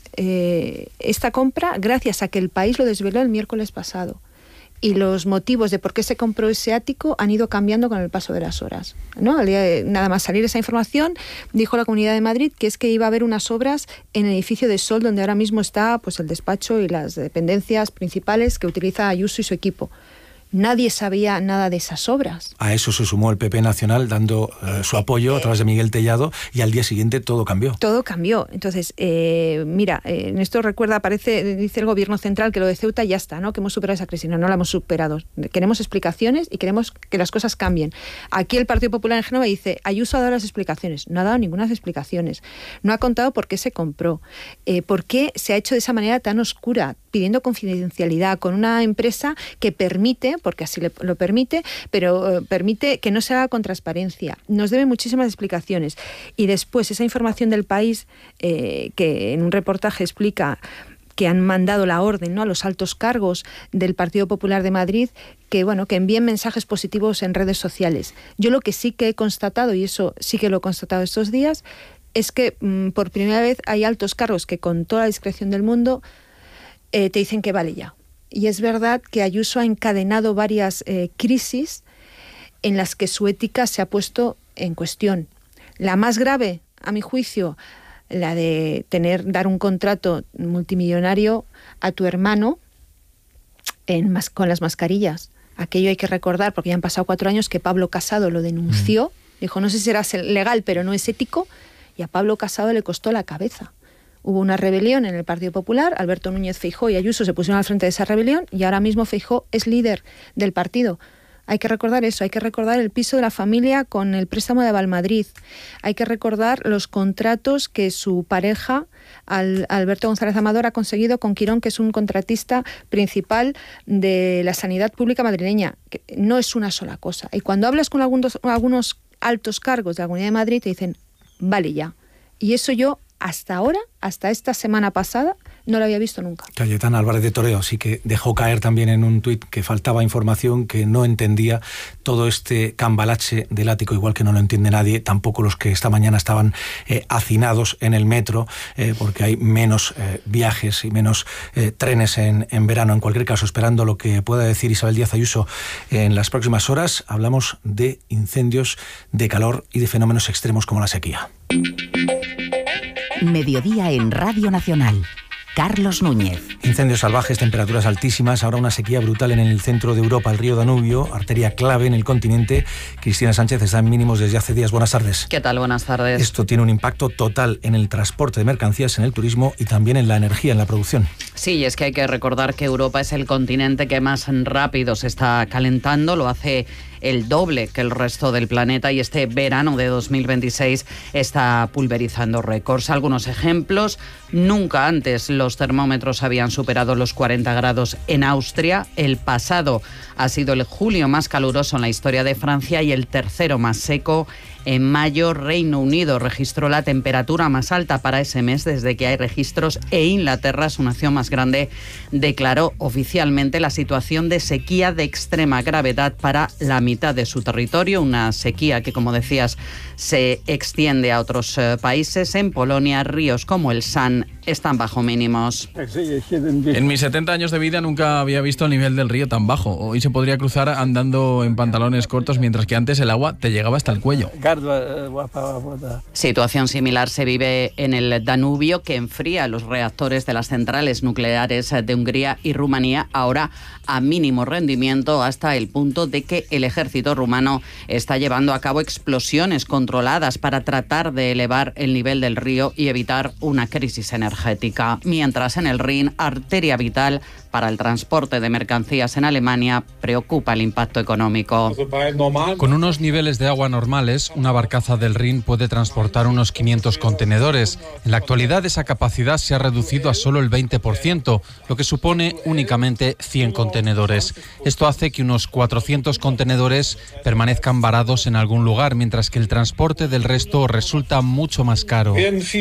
Speaker 14: esta compra gracias a que El País lo desveló el miércoles pasado. Y los motivos de por qué se compró ese ático han ido cambiando con el paso de las horas, ¿no? Nada más salir esa información, dijo la Comunidad de Madrid que es que iba a haber unas obras en el edificio de Sol, donde ahora mismo está pues el despacho y las dependencias principales que utiliza Ayuso y su equipo. Nadie sabía nada de esas obras.
Speaker 1: A eso se sumó el PP Nacional dando su apoyo a través de Miguel Tellado, y al día siguiente todo cambió.
Speaker 14: Todo cambió. Entonces, mira, en esto dice el Gobierno Central que lo de Ceuta ya está, ¿no? Que hemos superado esa crisis. No la hemos superado. Queremos explicaciones y queremos que las cosas cambien. Aquí el Partido Popular en Génova dice, Ayuso ha dado las explicaciones. No ha dado ninguna explicaciones. No ha contado por qué se compró. Por qué se ha hecho de esa manera tan oscura, pidiendo confidencialidad con una empresa que permite porque así lo permite, pero permite que no se haga con transparencia. Nos debe muchísimas explicaciones. Y después, esa información del País, que en un reportaje explica que han mandado la orden, ¿no?, a los altos cargos del Partido Popular de Madrid, que envíen mensajes positivos en redes sociales. Yo lo que sí que he constatado, y eso sí que lo he constatado estos días, es que por primera vez hay altos cargos que con toda la discreción del mundo te dicen que vale ya. Y es verdad que Ayuso ha encadenado varias crisis en las que su ética se ha puesto en cuestión. La más grave, a mi juicio, la de dar un contrato multimillonario a tu hermano con las mascarillas. Aquello hay que recordar, porque ya han pasado 4 años, que Pablo Casado lo denunció. Dijo, no sé si será legal, pero no es ético. Y a Pablo Casado le costó la cabeza. Hubo una rebelión en el Partido Popular, Alberto Núñez Feijóo y Ayuso se pusieron al frente de esa rebelión y ahora mismo Feijóo es líder del partido. Hay que recordar eso, hay que recordar el piso de la familia con el préstamo de Valmadrid, hay que recordar los contratos que su pareja, Alberto González Amador, ha conseguido con Quirón, que es un contratista principal de la sanidad pública madrileña, que no es una sola cosa. Y cuando hablas con algunos altos cargos de la Comunidad de Madrid te dicen, vale ya. Y eso yo hasta ahora, hasta esta semana pasada, no lo había visto nunca.
Speaker 1: Cayetana Álvarez de Toledo sí que dejó caer también en un tuit que faltaba información, que no entendía todo este cambalache del ático, igual que no lo entiende nadie, tampoco los que esta mañana estaban hacinados en el metro, porque hay menos viajes y menos trenes en verano. En cualquier caso, esperando lo que pueda decir Isabel Díaz Ayuso en las próximas horas, hablamos de incendios, de calor y de fenómenos extremos como la sequía.
Speaker 2: Mediodía en Radio Nacional. Carlos Núñez.
Speaker 1: Incendios salvajes, temperaturas altísimas, ahora una sequía brutal en el centro de Europa, el río Danubio, arteria clave en el continente. Cristina Sánchez está en mínimos desde hace días. Buenas tardes.
Speaker 3: ¿Qué tal? Buenas tardes.
Speaker 1: Esto tiene un impacto total en el transporte de mercancías, en el turismo y también en la energía, en la producción.
Speaker 3: Sí, y es que hay que recordar que Europa es el continente que más rápido se está calentando, lo hace el doble que el resto del planeta y este verano de 2026 está pulverizando récords. Algunos ejemplos: nunca antes los termómetros habían superado los 40 grados en Austria. El pasado ha sido el julio más caluroso en la historia de Francia y el tercero más seco. En mayo, Reino Unido registró la temperatura más alta para ese mes desde que hay registros, e Inglaterra, su nación más grande, declaró oficialmente la situación de sequía de extrema gravedad para la mitad de su territorio. Una sequía que, como decías, se extiende a otros países. En Polonia, ríos como el San están bajo mínimos.
Speaker 4: En mis 70 años de vida nunca había visto el nivel del río tan bajo. Hoy se podría cruzar andando en pantalones cortos, mientras que antes el agua te llegaba hasta el cuello.
Speaker 3: Situación similar se vive en el Danubio, que enfría los reactores de las centrales nucleares de Hungría y Rumanía, ahora a mínimo rendimiento, hasta el punto de que el ejército rumano está llevando a cabo explosiones controladas para tratar de elevar el nivel del río y evitar una crisis energética. Mientras en el Rin, arteria vital para el transporte de mercancías en Alemania, preocupa el impacto económico.
Speaker 5: Con unos niveles de agua normales, una barcaza del Rin puede transportar unos 500 contenedores. En la actualidad esa capacidad se ha reducido a solo el 20%, lo que supone únicamente 100 contenedores. Esto hace que unos 400 contenedores permanezcan varados en algún lugar, mientras que el transporte del resto resulta mucho más caro.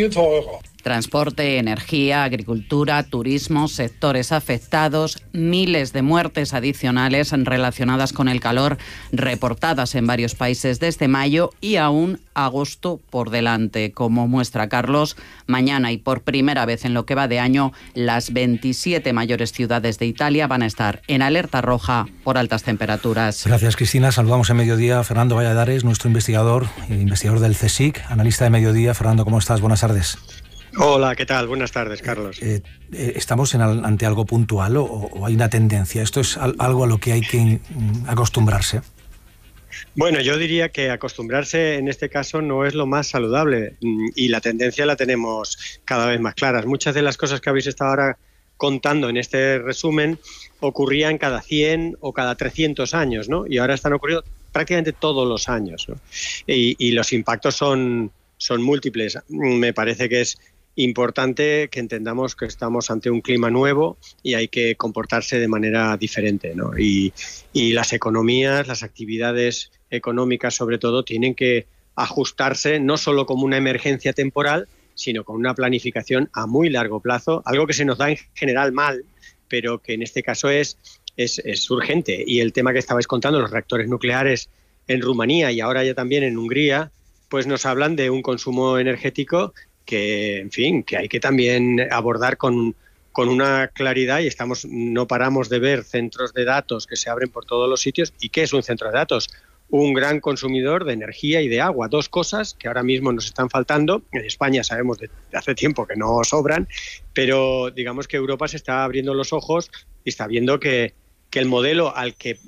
Speaker 3: Transporte, energía, agricultura, turismo, sectores afectados, miles de muertes adicionales relacionadas con el calor reportadas en varios países desde mayo y aún agosto por delante. Como muestra Carlos, mañana y por primera vez en lo que va de año, las 27 mayores ciudades de Italia van a estar en alerta roja por altas temperaturas.
Speaker 1: Gracias, Cristina. Saludamos en Mediodía a Fernando Valladares, nuestro investigador del CSIC, analista de Mediodía. Fernando, ¿cómo estás? Buenas tardes.
Speaker 24: Hola, ¿qué tal? Buenas tardes, Carlos.
Speaker 1: ¿Estamos ante algo puntual o hay una tendencia? ¿Esto es algo a lo que hay que acostumbrarse?
Speaker 24: Bueno, yo diría que acostumbrarse en este caso no es lo más saludable y la tendencia la tenemos cada vez más claras. Muchas de las cosas que habéis estado ahora contando en este resumen ocurrían cada 100 o cada 300 años, ¿no? Y ahora están ocurriendo prácticamente todos los años, ¿no? Y los impactos son múltiples. Me parece que es importante que entendamos que estamos ante un clima nuevo y hay que comportarse de manera diferente, ¿no? Y las economías, las actividades económicas sobre todo, tienen que ajustarse no solo como una emergencia temporal, sino con una planificación a muy largo plazo, algo que se nos da en general mal, pero que en este caso es urgente. Y el tema que estabais contando, los reactores nucleares en Rumanía y ahora ya también en Hungría, pues nos hablan de un consumo energético que, en fin, que hay que también abordar con una claridad, y no paramos de ver centros de datos que se abren por todos los sitios. ¿Y qué es un centro de datos? Un gran consumidor de energía y de agua, dos cosas que ahora mismo nos están faltando. En España sabemos de hace tiempo que no sobran, pero digamos que Europa se está abriendo los ojos y está viendo que el modelo al que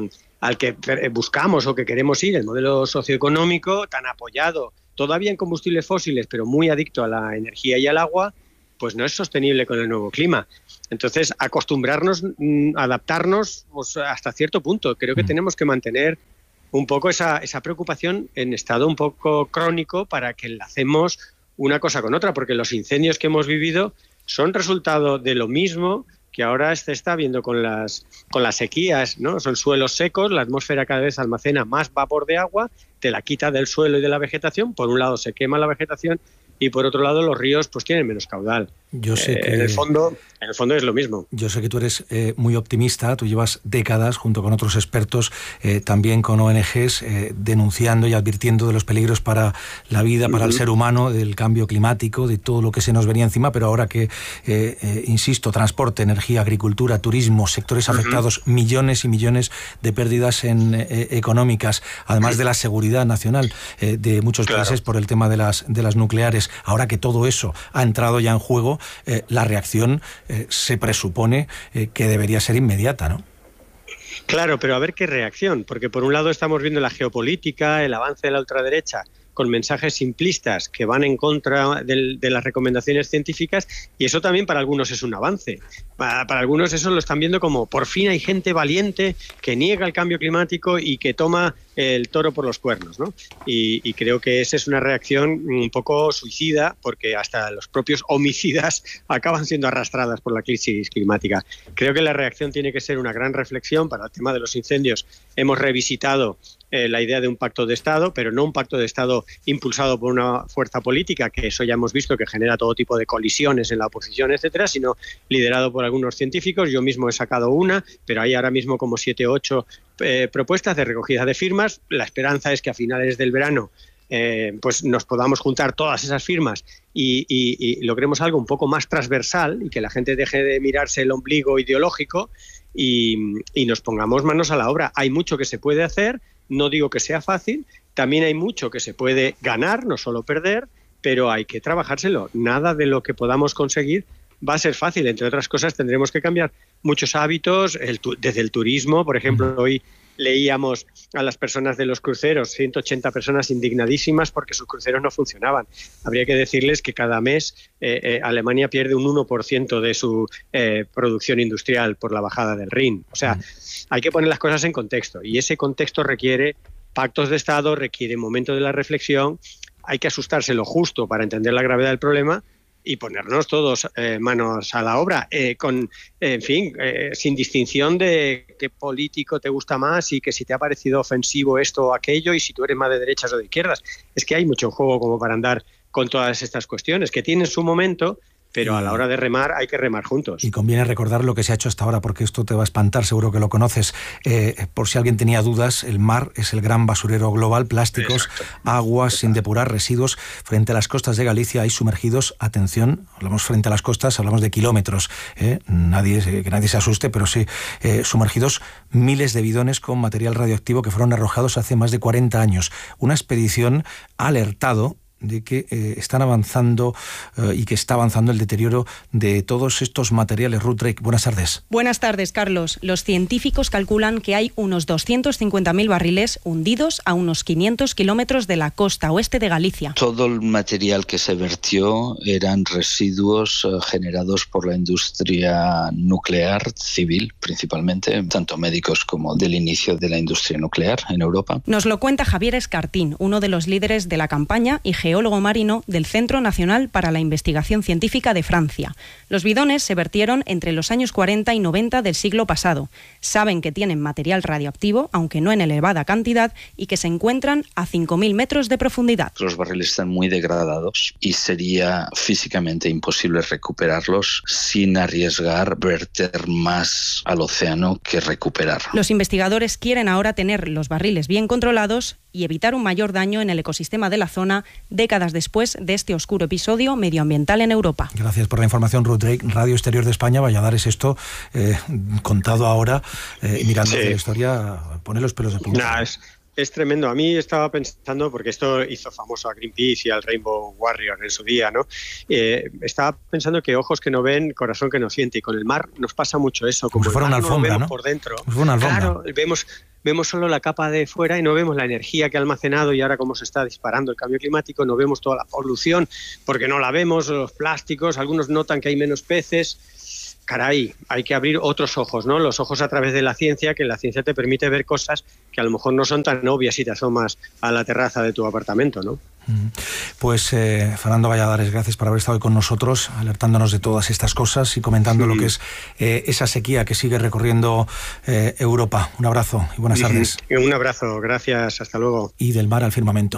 Speaker 24: buscamos o que queremos ir, el modelo socioeconómico, tan apoyado todavía en combustibles fósiles, pero muy adicto a la energía y al agua, pues no es sostenible con el nuevo clima. Entonces, acostumbrarnos, adaptarnos pues, hasta cierto punto. Creo que tenemos que mantener un poco esa preocupación en estado un poco crónico para que enlacemos una cosa con otra, porque los incendios que hemos vivido son resultado de lo mismo que ahora se está viendo con las sequías, ¿no? Son suelos secos, la atmósfera cada vez almacena más vapor de agua, te la quita del suelo y de la vegetación. Por un lado se quema la vegetación y por otro lado los ríos pues tienen menos caudal.
Speaker 1: Yo sé que
Speaker 24: en el fondo es lo mismo.
Speaker 1: Yo sé que tú eres muy optimista, tú llevas décadas junto con otros expertos, también con ONGs, denunciando y advirtiendo de los peligros para la vida, para el ser humano, del cambio climático, de todo lo que se nos venía encima, pero ahora que, insisto, transporte, energía, agricultura, turismo, sectores afectados, millones y millones de pérdidas económicas, además de la seguridad nacional de muchos países por el tema de las nucleares. Ahora que todo eso ha entrado ya en juego, la reacción se presupone que debería ser inmediata, ¿no?
Speaker 24: Claro, pero a ver qué reacción, porque por un lado estamos viendo la geopolítica, el avance de la ultraderecha con mensajes simplistas que van en contra de las recomendaciones científicas, y eso también para algunos es un avance. Para algunos eso lo están viendo como por fin hay gente valiente que niega el cambio climático y que toma el toro por los cuernos, ¿no? Y creo que esa es una reacción un poco suicida, porque hasta los propios homicidas acaban siendo arrastradas por la crisis climática. Creo que la reacción tiene que ser una gran reflexión. Para el tema de los incendios hemos revisitado la idea de un pacto de Estado, pero no un pacto de Estado impulsado por una fuerza política, que eso ya hemos visto que genera todo tipo de colisiones en la oposición, etcétera, sino liderado por algunos científicos. Yo mismo he sacado una, pero hay ahora mismo como 7 o 8 propuestas de recogida de firmas. La esperanza es que a finales del verano pues nos podamos juntar todas esas firmas y logremos algo un poco más transversal y que la gente deje de mirarse el ombligo ideológico y nos pongamos manos a la obra. Hay mucho que se puede hacer, no digo que sea fácil, también hay mucho que se puede ganar, no solo perder, pero hay que trabajárselo. Nada de lo que podamos conseguir va a ser fácil. Entre otras cosas, tendremos que cambiar muchos hábitos, desde el turismo. Por ejemplo, hoy leíamos a las personas de los cruceros, 180 personas indignadísimas porque sus cruceros no funcionaban. Habría que decirles que cada mes Alemania pierde un 1% de su producción industrial por la bajada del Rin. O sea, hay que poner las cosas en contexto, y ese contexto requiere pactos de Estado, requiere momento de la reflexión. Hay que asustarse lo justo para entender la gravedad del problema y ponernos todos manos a la obra, sin distinción de qué político te gusta más y que si te ha parecido ofensivo esto o aquello y si tú eres más de derechas o de izquierdas. Es que hay mucho juego como para andar con todas estas cuestiones que tienen su momento, pero a la hora de remar hay que remar juntos.
Speaker 1: Y conviene recordar lo que se ha hecho hasta ahora, porque esto te va a espantar, seguro que lo conoces. Por si alguien tenía dudas, el mar es el gran basurero global, plásticos, aguas sin depurar, residuos. Frente a las costas de Galicia hay sumergidos, atención, hablamos frente a las costas, hablamos de kilómetros, que nadie se asuste, pero sí, sumergidos miles de bidones con material radioactivo que fueron arrojados hace más de 40 años. Una expedición ha alertado de que están avanzando y que está avanzando el deterioro de todos estos materiales. Ruth Drake, buenas tardes.
Speaker 6: Buenas tardes, Carlos. Los científicos calculan que hay unos 250.000 barriles hundidos a unos 500 kilómetros de la costa oeste de Galicia.
Speaker 8: Todo el material que se vertió eran residuos generados por la industria nuclear civil, principalmente, tanto médicos como del inicio de la industria nuclear en Europa.
Speaker 6: Nos lo cuenta Javier Escartín, uno de los líderes de la campaña y geólogo marino del Centro Nacional para la Investigación Científica de Francia. Los bidones se vertieron entre los años 40 y 90 del siglo pasado. Saben que tienen material radioactivo, aunque no en elevada cantidad, y que se encuentran a 5.000 metros de profundidad.
Speaker 8: Los barriles están muy degradados y sería físicamente imposible recuperarlos sin arriesgar verter más al océano que recuperar.
Speaker 6: Los investigadores quieren ahora tener los barriles bien controlados y evitar un mayor daño en el ecosistema de la zona décadas después de este oscuro episodio medioambiental en Europa.
Speaker 1: Gracias por la información, Ruth Drake. Radio Exterior de España, Valladares, esto contado ahora, mirando la historia, pone los pelos de punta.
Speaker 24: Es tremendo. A mí estaba pensando, porque esto hizo famoso a Greenpeace y al Rainbow Warrior en su día, ¿no? Estaba pensando que ojos que no ven, corazón que no siente. Y con el mar nos pasa mucho eso.
Speaker 1: Como si fuera una alfombra, ¿no?
Speaker 24: Por dentro.
Speaker 1: Como si fuera una alfombra.
Speaker 24: Claro, vemos solo la capa de fuera y no vemos la energía que ha almacenado, y ahora cómo se está disparando el cambio climático, no vemos toda la polución porque no la vemos, los plásticos, algunos notan que hay menos peces. Caray, hay que abrir otros ojos, ¿no? Los ojos a través de la ciencia, que la ciencia te permite ver cosas que a lo mejor no son tan obvias si te asomas a la terraza de tu apartamento, ¿no?
Speaker 1: Pues Fernando Valladares, gracias por haber estado hoy con nosotros, alertándonos de todas estas cosas y comentando lo que es esa sequía que sigue recorriendo Europa. Un abrazo y buenas tardes.
Speaker 24: Un abrazo, gracias, hasta luego.
Speaker 1: Y del mar al firmamento.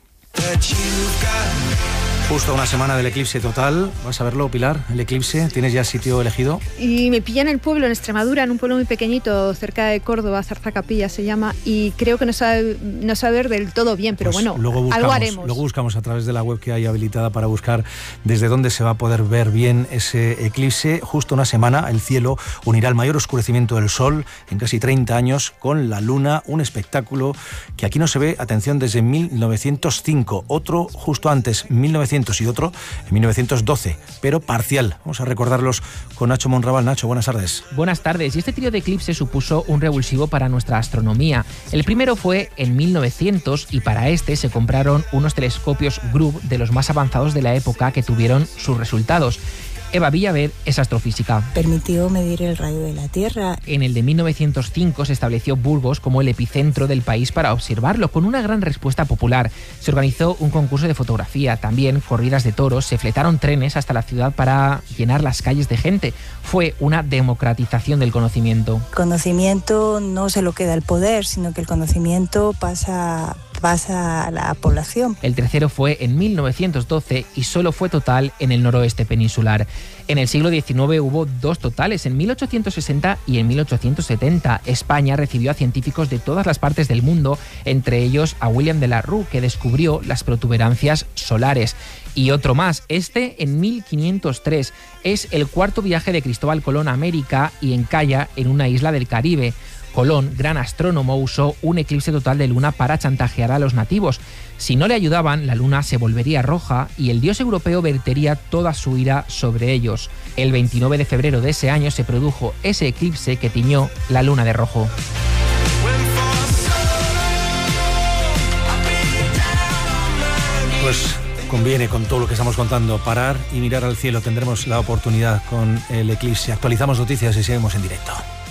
Speaker 1: Justo una semana del eclipse total. ¿Vas a verlo, Pilar? El eclipse. ¿Tienes ya sitio elegido?
Speaker 14: Y me pilla en el pueblo, en Extremadura, en un pueblo muy pequeñito, cerca de Córdoba, Zarzacapilla se llama, y creo que no saber del todo bien, pero pues bueno, algo haremos.
Speaker 1: Luego buscamos a través de la web que hay habilitada para buscar desde dónde se va a poder ver bien ese eclipse. Justo una semana el cielo unirá el mayor oscurecimiento del sol en casi 30 años con la luna, un espectáculo que aquí no se ve, atención, desde 1905, otro justo antes, 1900, y otro en 1912, pero parcial. Vamos a recordarlos con Nacho Monraval. Nacho, buenas tardes.
Speaker 7: Buenas tardes. Y este trío de eclipses supuso un revulsivo para nuestra astronomía. El primero fue en 1900 y para este se compraron unos telescopios Grub de los más avanzados de la época que tuvieron sus resultados. Eva Villaved es astrofísica.
Speaker 9: Permitió medir el radio de la Tierra.
Speaker 7: En el de 1905 se estableció Burgos como el epicentro del país para observarlo, con una gran respuesta popular. Se organizó un concurso de fotografía, también corridas de toros, se fletaron trenes hasta la ciudad para llenar las calles de gente. Fue una democratización del conocimiento.
Speaker 9: El conocimiento no se lo queda el poder, sino que el conocimiento pasa a la población.
Speaker 7: El tercero fue en 1912 y solo fue total en el noroeste peninsular. En el siglo XIX hubo dos totales, en 1860 y en 1870. España recibió a científicos de todas las partes del mundo, entre ellos a William de la Rue, que descubrió las protuberancias solares. Y otro más, este en 1503. Es el cuarto viaje de Cristóbal Colón a América y encalla en una isla del Caribe. Colón, gran astrónomo, usó un eclipse total de luna para chantajear a los nativos. Si no le ayudaban, la luna se volvería roja y el dios europeo vertería toda su ira sobre ellos. El 29 de febrero de ese año se produjo ese eclipse que tiñó la luna de rojo.
Speaker 1: Pues conviene, con todo lo que estamos contando, parar y mirar al cielo. Tendremos la oportunidad con el eclipse. Actualizamos noticias y seguimos en directo.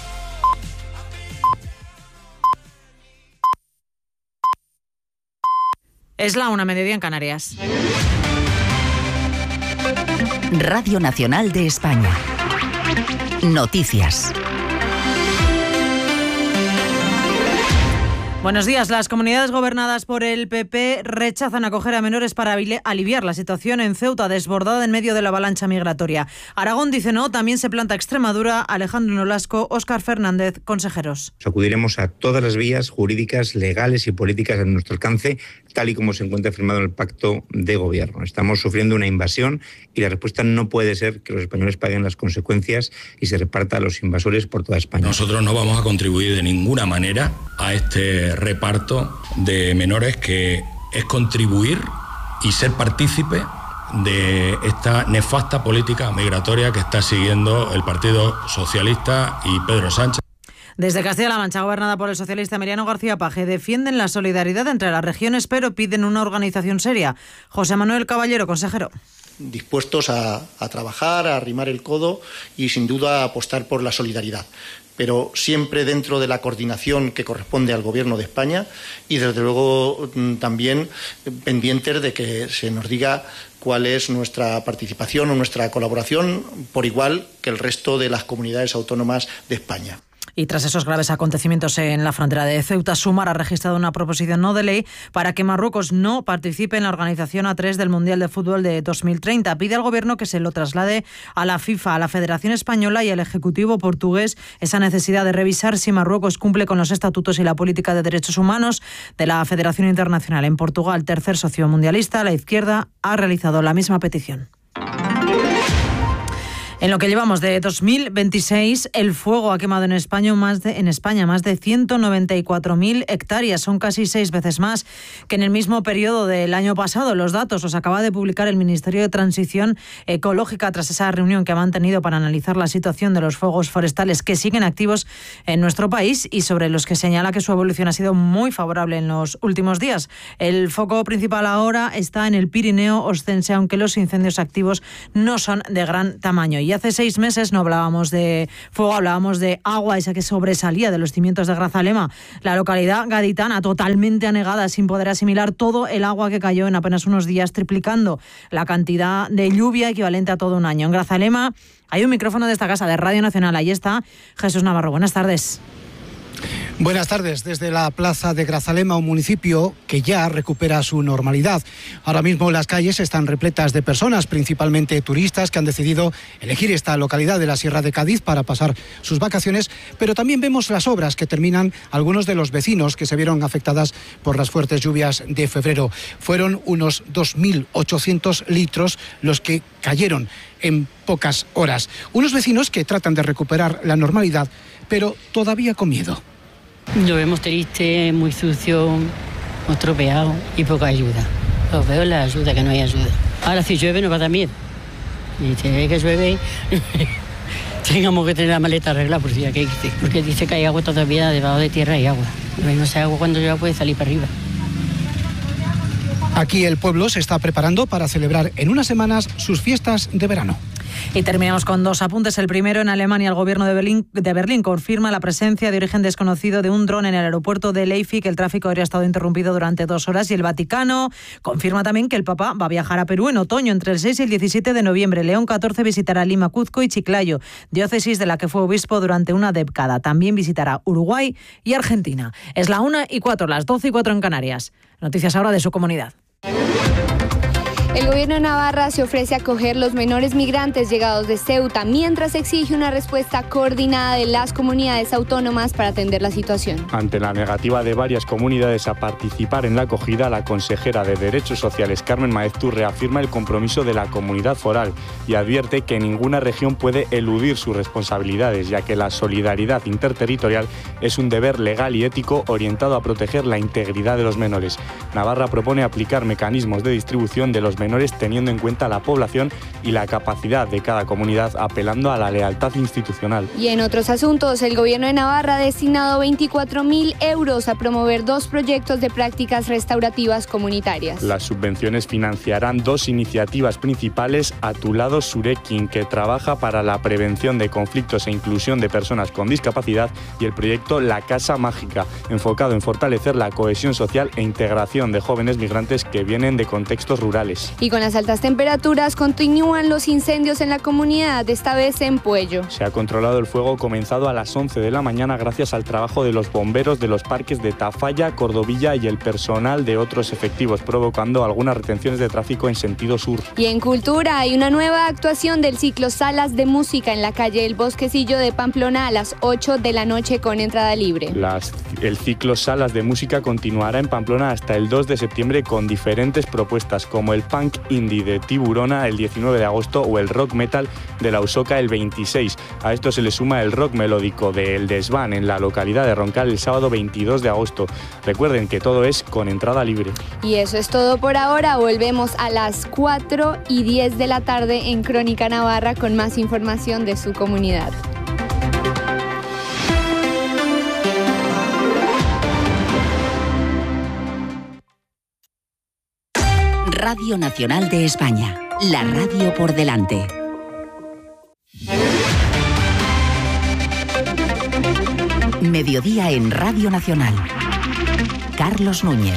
Speaker 10: Es la 1:00 en Canarias.
Speaker 2: Radio Nacional de España. Noticias.
Speaker 10: Buenos días. Las comunidades gobernadas por el PP rechazan acoger a menores para aliviar la situación en Ceuta, desbordada en medio de la avalancha migratoria. Aragón dice no, también se planta Extremadura. Alejandro Nolasco, Óscar Fernández, consejeros.
Speaker 19: Acudiremos a todas las vías jurídicas, legales y políticas a nuestro alcance, tal y como se encuentra firmado en el pacto de gobierno. Estamos sufriendo una invasión y la respuesta no puede ser que los españoles paguen las consecuencias y se reparta a los invasores por toda España.
Speaker 11: Nosotros no vamos a contribuir de ninguna manera a este reparto de menores, que es contribuir y ser partícipe de esta nefasta política migratoria que está siguiendo el Partido Socialista y Pedro Sánchez.
Speaker 10: Desde Castilla-La Mancha, gobernada por el socialista Emiliano García Paje, defienden la solidaridad entre las regiones, pero piden una organización seria. José Manuel Caballero, consejero.
Speaker 25: Dispuestos a trabajar, a arrimar el codo y sin duda a apostar por la solidaridad.
Speaker 12: pero siempre dentro de la coordinación que corresponde al Gobierno de España y, desde luego, también pendientes de que se nos diga cuál es nuestra participación o nuestra colaboración, por igual que el resto de las comunidades autónomas de España.
Speaker 10: Y tras esos graves acontecimientos en la frontera de Ceuta, Sumar ha registrado una proposición no de ley para que Marruecos no participe en la organización A3 del Mundial de Fútbol de 2030. Pide al Gobierno que se lo traslade a la FIFA, a la Federación Española y al Ejecutivo portugués esa necesidad de revisar si Marruecos cumple con los estatutos y la política de derechos humanos de la Federación Internacional. En Portugal, tercer socio mundialista, la izquierda ha realizado la misma petición. En lo que llevamos de 2026, el fuego ha quemado en España más de 194.000 hectáreas. Son casi 6 veces más que en el mismo periodo del año pasado. Los datos los acaba de publicar el Ministerio de Transición Ecológica tras esa reunión que ha mantenido para analizar la situación de los fuegos forestales que siguen activos en nuestro país y sobre los que señala que su evolución ha sido muy favorable en los últimos días. El foco principal ahora está en el Pirineo Ostense, aunque los incendios activos no son de gran tamaño. Y hace 6 meses no hablábamos de fuego, hablábamos de agua, esa que sobresalía de los cimientos de Grazalema. La localidad gaditana totalmente anegada, sin poder asimilar todo el agua que cayó en apenas unos días, triplicando la cantidad de lluvia equivalente a todo un año. En Grazalema hay un micrófono de esta casa, de Radio Nacional. Ahí está Jesús Navarro. Buenas tardes.
Speaker 13: Buenas tardes. Desde la plaza de Grazalema, un municipio que ya recupera su normalidad. Ahora mismo las calles están repletas de personas, principalmente turistas, que han decidido elegir esta localidad de la Sierra de Cádiz para pasar sus vacaciones, pero también vemos las obras que terminan algunos de los vecinos que se vieron afectadas por las fuertes lluvias de febrero. Fueron unos 2.800 litros los que cayeron en pocas horas. Unos vecinos que tratan de recuperar la normalidad, pero todavía con miedo.
Speaker 15: Lo vemos triste, muy sucio, muy tropeado y poca ayuda. Lo veo en la ayuda, que no hay ayuda. Ahora si llueve nos va a dar miedo. Y si ve que llueve, tengamos que tener la maleta arreglada porque dice que hay agua todavía, debajo de tierra hay agua. No sé, agua cuando llueva puede salir para arriba.
Speaker 13: Aquí el pueblo se está preparando para celebrar en unas semanas sus fiestas de verano.
Speaker 10: Y terminamos con 2 apuntes. El primero, en Alemania, el gobierno de Berlín confirma la presencia de origen desconocido de un dron en el aeropuerto de Leipzig. El tráfico habría estado interrumpido durante 2 horas. Y el Vaticano confirma también que el Papa va a viajar a Perú en otoño, entre el 6 y el 17 de noviembre. León XIV visitará Lima, Cuzco y Chiclayo, diócesis de la que fue obispo durante una década. También visitará Uruguay y Argentina. Es la 1:04, las 12:04 en Canarias. Noticias ahora de su comunidad.
Speaker 17: El gobierno de Navarra se ofrece a acoger los menores migrantes llegados de Ceuta, mientras exige una respuesta coordinada de las comunidades autónomas para atender la situación.
Speaker 25: Ante la negativa de varias comunidades a participar en la acogida, la consejera de Derechos Sociales, Carmen Maeztu, reafirma el compromiso de la comunidad foral y advierte que ninguna región puede eludir sus responsabilidades, ya que la solidaridad interterritorial es un deber legal y ético orientado a proteger la integridad de los menores. Navarra propone aplicar mecanismos de distribución de los menores teniendo en cuenta la población y la capacidad de cada comunidad, apelando a la lealtad institucional.
Speaker 17: Y en otros asuntos, el gobierno de Navarra ha destinado 24.000 euros a promover 2 proyectos de prácticas restaurativas comunitarias.
Speaker 25: Las subvenciones financiarán 2 iniciativas principales: A Tu Lado Surekin, que trabaja para la prevención de conflictos e inclusión de personas con discapacidad, y el proyecto La Casa Mágica, enfocado en fortalecer la cohesión social e integración de jóvenes migrantes que vienen de contextos rurales.
Speaker 17: Y con las altas temperaturas continúan los incendios en la comunidad, esta vez en Puello.
Speaker 25: Se ha controlado el fuego comenzado a las 11 de la mañana gracias al trabajo de los bomberos de los parques de Tafalla, Cordovilla y el personal de otros efectivos, provocando algunas retenciones de tráfico en sentido sur.
Speaker 17: Y en cultura hay una nueva actuación del ciclo Salas de Música en la calle El Bosquecillo de Pamplona a las 8 de la noche con entrada libre.
Speaker 25: El ciclo Salas de Música continuará en Pamplona hasta el 2 de septiembre con diferentes propuestas como el punk indie de Tiburona el 19 de agosto o el rock metal de La Usoca el 26. A esto se le suma el rock melódico de El Desván en la localidad de Roncal el sábado 22 de agosto. Recuerden que todo es con entrada libre.
Speaker 17: Y eso es todo por ahora. Volvemos a las 4:10 de la tarde en Crónica Navarra con más información de su comunidad.
Speaker 2: Radio Nacional de España, la radio por delante. Mediodía en Radio Nacional. Carlos Núñez.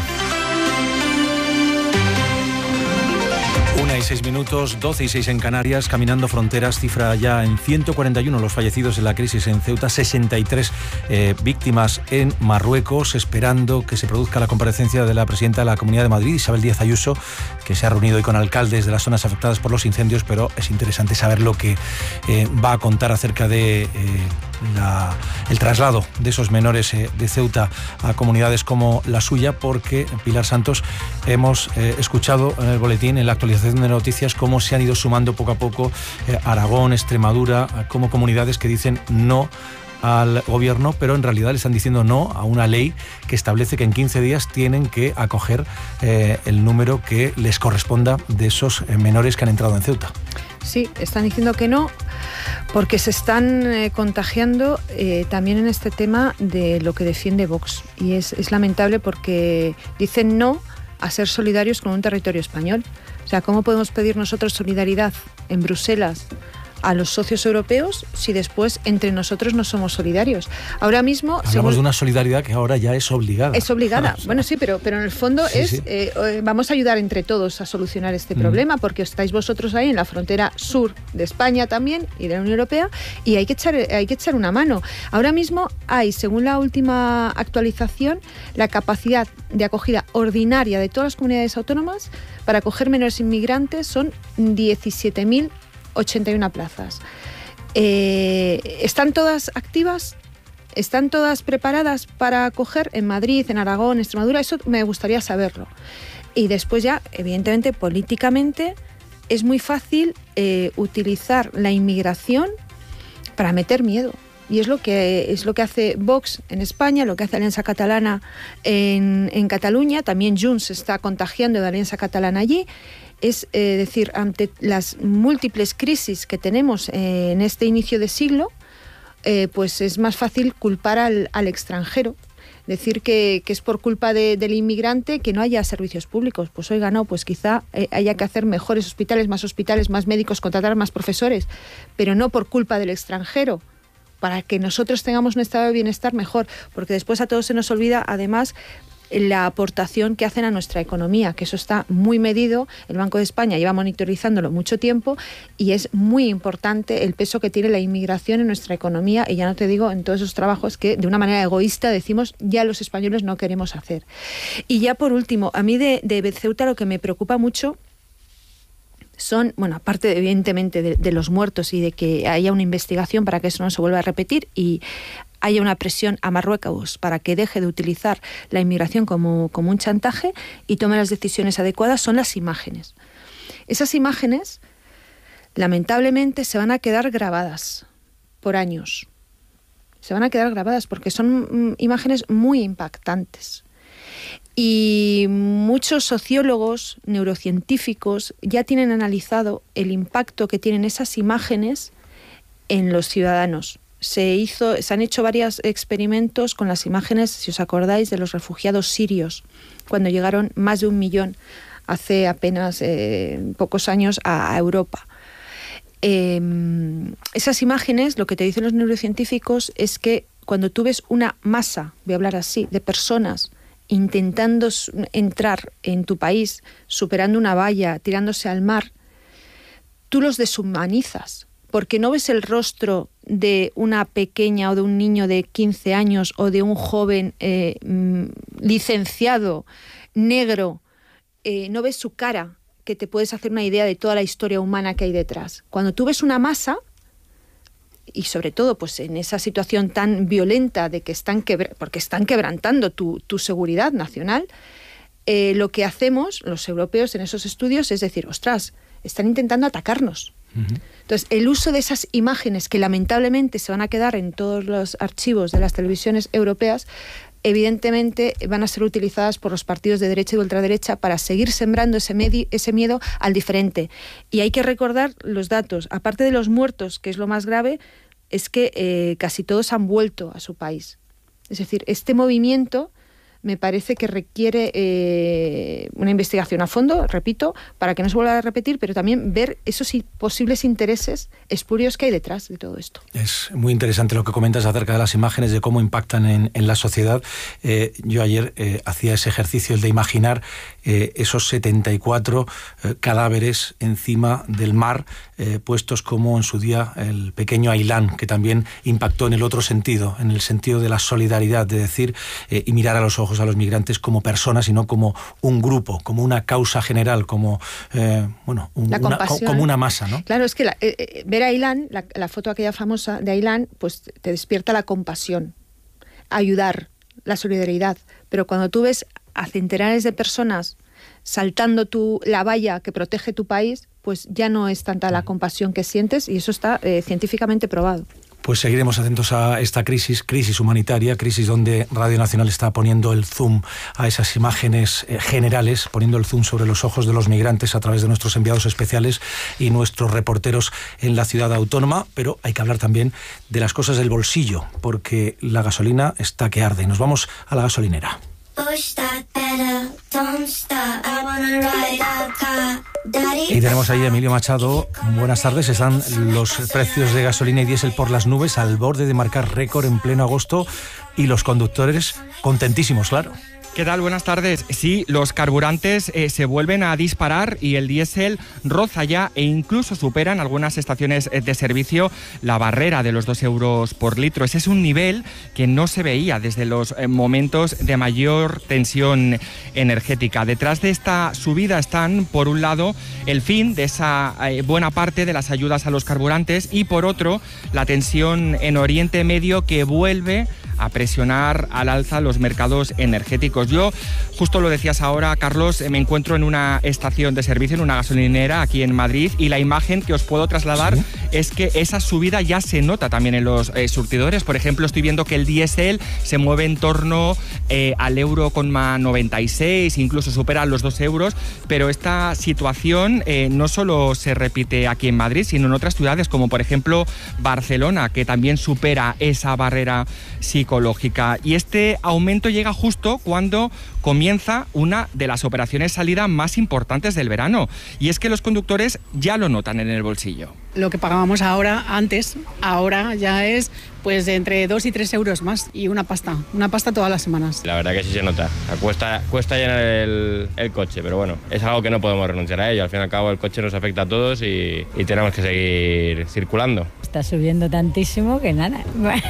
Speaker 1: 1:06, 12:06 en Canarias. Caminando Fronteras cifra ya en 141 los fallecidos en la crisis en Ceuta, 63 víctimas en Marruecos, esperando que se produzca la comparecencia de la presidenta de la Comunidad de Madrid, Isabel Díaz Ayuso, que se ha reunido hoy con alcaldes de las zonas afectadas por los incendios, pero es interesante saber lo que va a contar acerca de el traslado de esos menores de Ceuta a comunidades como la suya, porque, Pilar Santos, hemos escuchado en el boletín, en la actualización de noticias, cómo se han ido sumando poco a poco Aragón, Extremadura, como comunidades que dicen no al gobierno, pero en realidad le están diciendo no a una ley que establece que en 15 días tienen que acoger el número que les corresponda de esos menores que han entrado en Ceuta.
Speaker 14: Sí, están diciendo que no, porque se están contagiando también en este tema de lo que defiende Vox. Y es lamentable porque dicen no a ser solidarios con un territorio español. O sea, ¿cómo podemos pedir nosotros solidaridad en Bruselas a los socios europeos si después entre nosotros no somos solidarios? Ahora mismo
Speaker 1: hablamos de una solidaridad que ahora ya es obligada.
Speaker 14: Es obligada. Bueno, sí, pero en el fondo sí. Vamos a ayudar entre todos a solucionar este problema, porque estáis vosotros ahí en la frontera sur de España también y de la Unión Europea, y hay que echar una mano. Ahora mismo hay, según la última actualización, la capacidad de acogida ordinaria de todas las comunidades autónomas para acoger menores inmigrantes son 17.081 plazas. ¿Están todas activas? ¿Están todas preparadas para acoger en Madrid, en Aragón, en Extremadura? Eso me gustaría saberlo. Y después ya, evidentemente, políticamente, es muy fácil utilizar la inmigración para meter miedo. Y es lo que hace Vox en España, lo que hace Alianza Catalana en Cataluña. También Junts se está contagiando de Alianza Catalana allí. Es decir, ante las múltiples crisis que tenemos en este inicio de siglo, pues es más fácil culpar al extranjero. Decir que es por culpa del inmigrante que no haya servicios públicos. Pues oiga, no, pues quizá haya que hacer mejores hospitales, más médicos, contratar más profesores, pero no por culpa del extranjero, para que nosotros tengamos un estado de bienestar mejor, porque después a todos se nos olvida, además, la aportación que hacen a nuestra economía, que eso está muy medido. El Banco de España lleva monitorizándolo mucho tiempo y es muy importante el peso que tiene la inmigración en nuestra economía, y ya no te digo en todos esos trabajos que de una manera egoísta decimos ya los españoles no queremos hacer. Y ya por último, a mí de Ceuta lo que me preocupa mucho son, bueno, aparte evidentemente de los muertos y de que haya una investigación para que eso no se vuelva a repetir y haya una presión a Marruecos para que deje de utilizar la inmigración como un chantaje y tome las decisiones adecuadas, son las imágenes. Esas imágenes, lamentablemente, se van a quedar grabadas por años. Se van a quedar grabadas porque son imágenes muy impactantes. Y muchos sociólogos, neurocientíficos, ya tienen analizado el impacto que tienen esas imágenes en los ciudadanos. Se han hecho varios experimentos con las imágenes, si os acordáis, de los refugiados sirios, cuando llegaron más de 1 millón hace apenas pocos años a Europa. Esas imágenes, lo que te dicen los neurocientíficos es que cuando tú ves una masa, voy a hablar así, de personas intentando entrar en tu país, superando una valla, tirándose al mar, tú los deshumanizas, porque no ves el rostro de una pequeña o de un niño de 15 años o de un joven licenciado, negro, no ves su cara, que te puedes hacer una idea de toda la historia humana que hay detrás. Cuando tú ves una masa, y sobre todo pues en esa situación tan violenta de que porque están quebrantando tu seguridad nacional, lo que hacemos los europeos en esos estudios es decir, ostras, están intentando atacarnos. Entonces, el uso de esas imágenes que lamentablemente se van a quedar en todos los archivos de las televisiones europeas, evidentemente van a ser utilizadas por los partidos de derecha y de ultraderecha para seguir sembrando ese miedo al diferente. Y hay que recordar los datos. Aparte de los muertos, que es lo más grave, es que casi todos han vuelto a su país. Es decir, este movimiento me parece que requiere una investigación a fondo, repito, para que no se vuelva a repetir, pero también ver esos posibles intereses espurios que hay detrás de todo esto.
Speaker 1: Es muy interesante lo que comentas acerca de las imágenes, de cómo impactan en la sociedad. Yo ayer hacía ese ejercicio, el de imaginar esos 74 cadáveres encima del mar, puestos como en su día el pequeño Ailán, que también impactó en el otro sentido, en el sentido de la solidaridad, de decir y mirar a los ojos a los migrantes como personas y no como un grupo, como una causa general, como como una masa, ¿no?
Speaker 14: Claro, es que ver a Ailán, la foto aquella famosa de Ailán, pues te despierta la compasión, ayudar, la solidaridad, pero cuando tú ves a centenares de personas saltando la valla que protege tu país, pues ya no es tanta la compasión que sientes, y eso está científicamente probado.
Speaker 1: Pues seguiremos atentos a esta crisis humanitaria, crisis donde Radio Nacional está poniendo el zoom a esas imágenes generales, poniendo el zoom sobre los ojos de los migrantes a través de nuestros enviados especiales y nuestros reporteros en la ciudad autónoma, pero hay que hablar también de las cosas del bolsillo, porque la gasolina está que arde. Nos vamos a la gasolinera. Y tenemos ahí a Emilio Machado. Buenas tardes. Están los precios de gasolina y diésel por las nubes, al borde de marcar récord en pleno agosto, y los conductores contentísimos, claro.
Speaker 16: ¿Qué tal? Buenas tardes. Sí, los carburantes se vuelven a disparar y el diésel roza ya e incluso supera en algunas estaciones de servicio la barrera de los 2 euros por litro. Ese es un nivel que no se veía desde los momentos de mayor tensión energética. Detrás de esta subida están, por un lado, el fin de esa buena parte de las ayudas a los carburantes y, por otro, la tensión en Oriente Medio, que vuelve a presionar al alza los mercados energéticos. Yo, justo lo decías ahora, Carlos, me encuentro en una estación de servicio, en una gasolinera aquí en Madrid, y la imagen que os puedo trasladar es que esa subida ya se nota también en los surtidores. Por ejemplo, estoy viendo que el diésel se mueve en torno al €1,96, incluso supera los 2 euros, pero esta situación no solo se repite aquí en Madrid, sino en otras ciudades como por ejemplo Barcelona, que también supera esa barrera psicológica. Y este aumento llega justo cuando comienza una de las operaciones salida más importantes del verano, y es que los conductores ya lo notan en el bolsillo.
Speaker 18: Lo que pagábamos ahora ya es pues entre 2 y 3 euros más, y una pasta todas las semanas.
Speaker 20: La verdad que sí se nota, cuesta llenar el coche, pero bueno, es algo que no podemos renunciar a ello. Al fin y al cabo el coche nos afecta a todos y tenemos que seguir circulando.
Speaker 21: Está subiendo tantísimo que nada,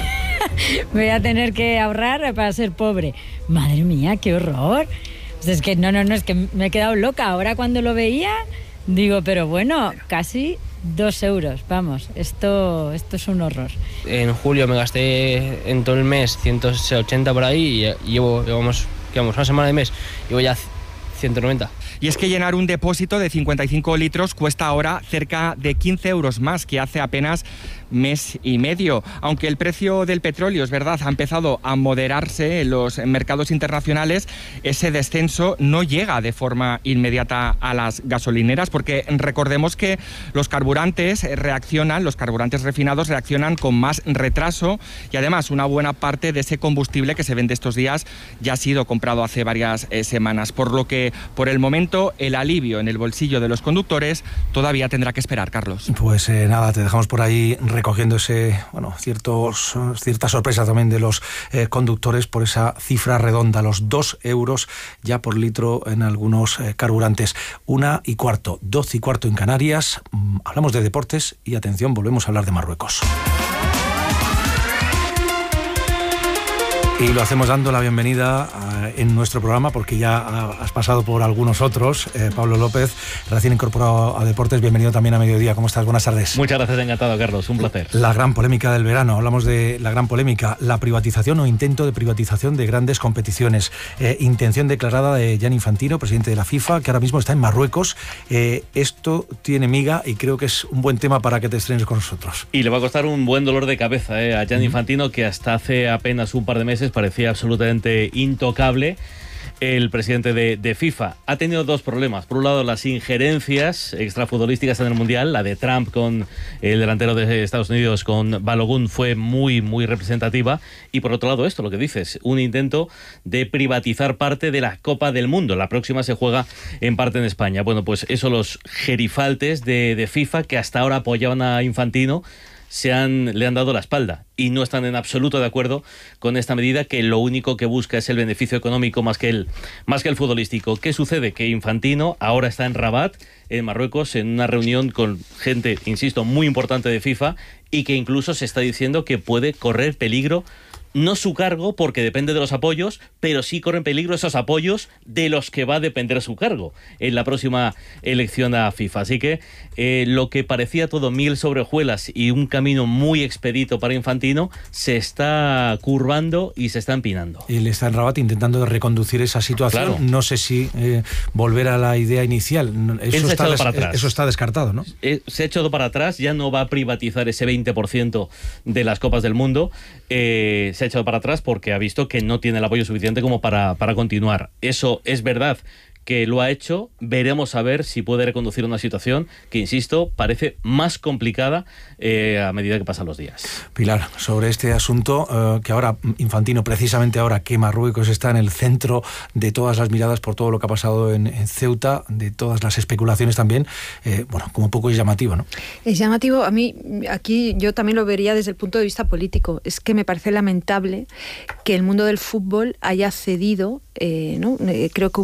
Speaker 21: voy a tener que ahorrar para ser pobre. Madre mía, qué horror. Es que no, es que me he quedado loca. Ahora cuando lo veía, digo, pero bueno, casi 2 euros, vamos, esto es un horror.
Speaker 23: En julio me gasté en todo el mes 180 por ahí y llevamos una semana de mes, llevo ya 190.
Speaker 16: Y es que llenar un depósito de 55 litros cuesta ahora cerca de 15 euros más que hace apenas mes y medio. Aunque el precio del petróleo, es verdad, ha empezado a moderarse en los mercados internacionales, ese descenso no llega de forma inmediata a las gasolineras, porque recordemos que los carburantes refinados reaccionan con más retraso, y además una buena parte de ese combustible que se vende estos días ya ha sido comprado hace varias semanas, por lo que por el momento el alivio en el bolsillo de los conductores todavía tendrá que esperar, Carlos.
Speaker 1: Pues nada, te dejamos por ahí recogiendo cierta sorpresa también de los conductores por esa cifra redonda, los 2 euros ya por litro en algunos carburantes. 1:15, 12:15 en Canarias. Hablamos de deportes y atención, volvemos a hablar de Marruecos. Y lo hacemos dando la bienvenida en nuestro programa, porque ya has pasado por algunos otros. Pablo López, recién incorporado a Deportes, bienvenido también a Mediodía. ¿Cómo estás? Buenas tardes.
Speaker 26: Muchas gracias, encantado, Carlos, un placer.
Speaker 1: La gran polémica del verano, hablamos de la gran polémica, la privatización o intento de privatización de grandes competiciones. Intención declarada de Gianni Infantino, presidente de la FIFA, que ahora mismo está en Marruecos. Esto tiene miga y creo que es un buen tema para que te estrenes con nosotros.
Speaker 26: Y le va a costar un buen dolor de cabeza a Gianni Infantino, que hasta hace apenas un par de meses parecía absolutamente intocable. el presidente de FIFA. Ha tenido dos problemas. Por un lado, las injerencias extrafutbolísticas en el Mundial. La de Trump con el delantero de Estados Unidos, con Balogun, fue muy, muy representativa. Y por otro lado, esto, lo que dices, un intento de privatizar parte de la Copa del Mundo. La próxima se juega en parte en España. Bueno, pues eso, los gerifaltes de FIFA, que hasta ahora apoyaban a Infantino, le han dado la espalda y no están en absoluto de acuerdo con esta medida, que lo único que busca es el beneficio económico más que el futbolístico. ¿Qué sucede? Que Infantino ahora está en Rabat, en Marruecos, en una reunión con gente, insisto, muy importante de FIFA, y que incluso se está diciendo que puede correr peligro no su cargo, porque depende de los apoyos, pero sí corren peligro esos apoyos de los que va a depender su cargo en la próxima elección a FIFA. Así que lo que parecía todo miel sobre hojuelas y un camino muy expedito para Infantino se está curvando y se está empinando. Él está en Rabat intentando reconducir esa situación. Claro. No sé si volver a la idea inicial. Eso está descartado, ¿no? Se ha echado para atrás, ya no va a privatizar ese 20% de las Copas del Mundo. Se ha echado para atrás porque ha visto que no tiene el apoyo suficiente como para continuar. Eso es verdad que lo ha hecho. Veremos a ver si puede reconducir una situación que, insisto, parece más complicada a medida que pasan los días. Pilar, sobre este asunto, que ahora Infantino, precisamente ahora que Marruecos está en el centro de todas las miradas por todo lo que ha pasado en Ceuta, de todas las especulaciones también, como poco es llamativo, ¿no? Es llamativo. A mí, aquí yo también lo vería desde el punto de vista político. Es que me parece lamentable que el mundo del fútbol haya cedido, ¿no? Creo que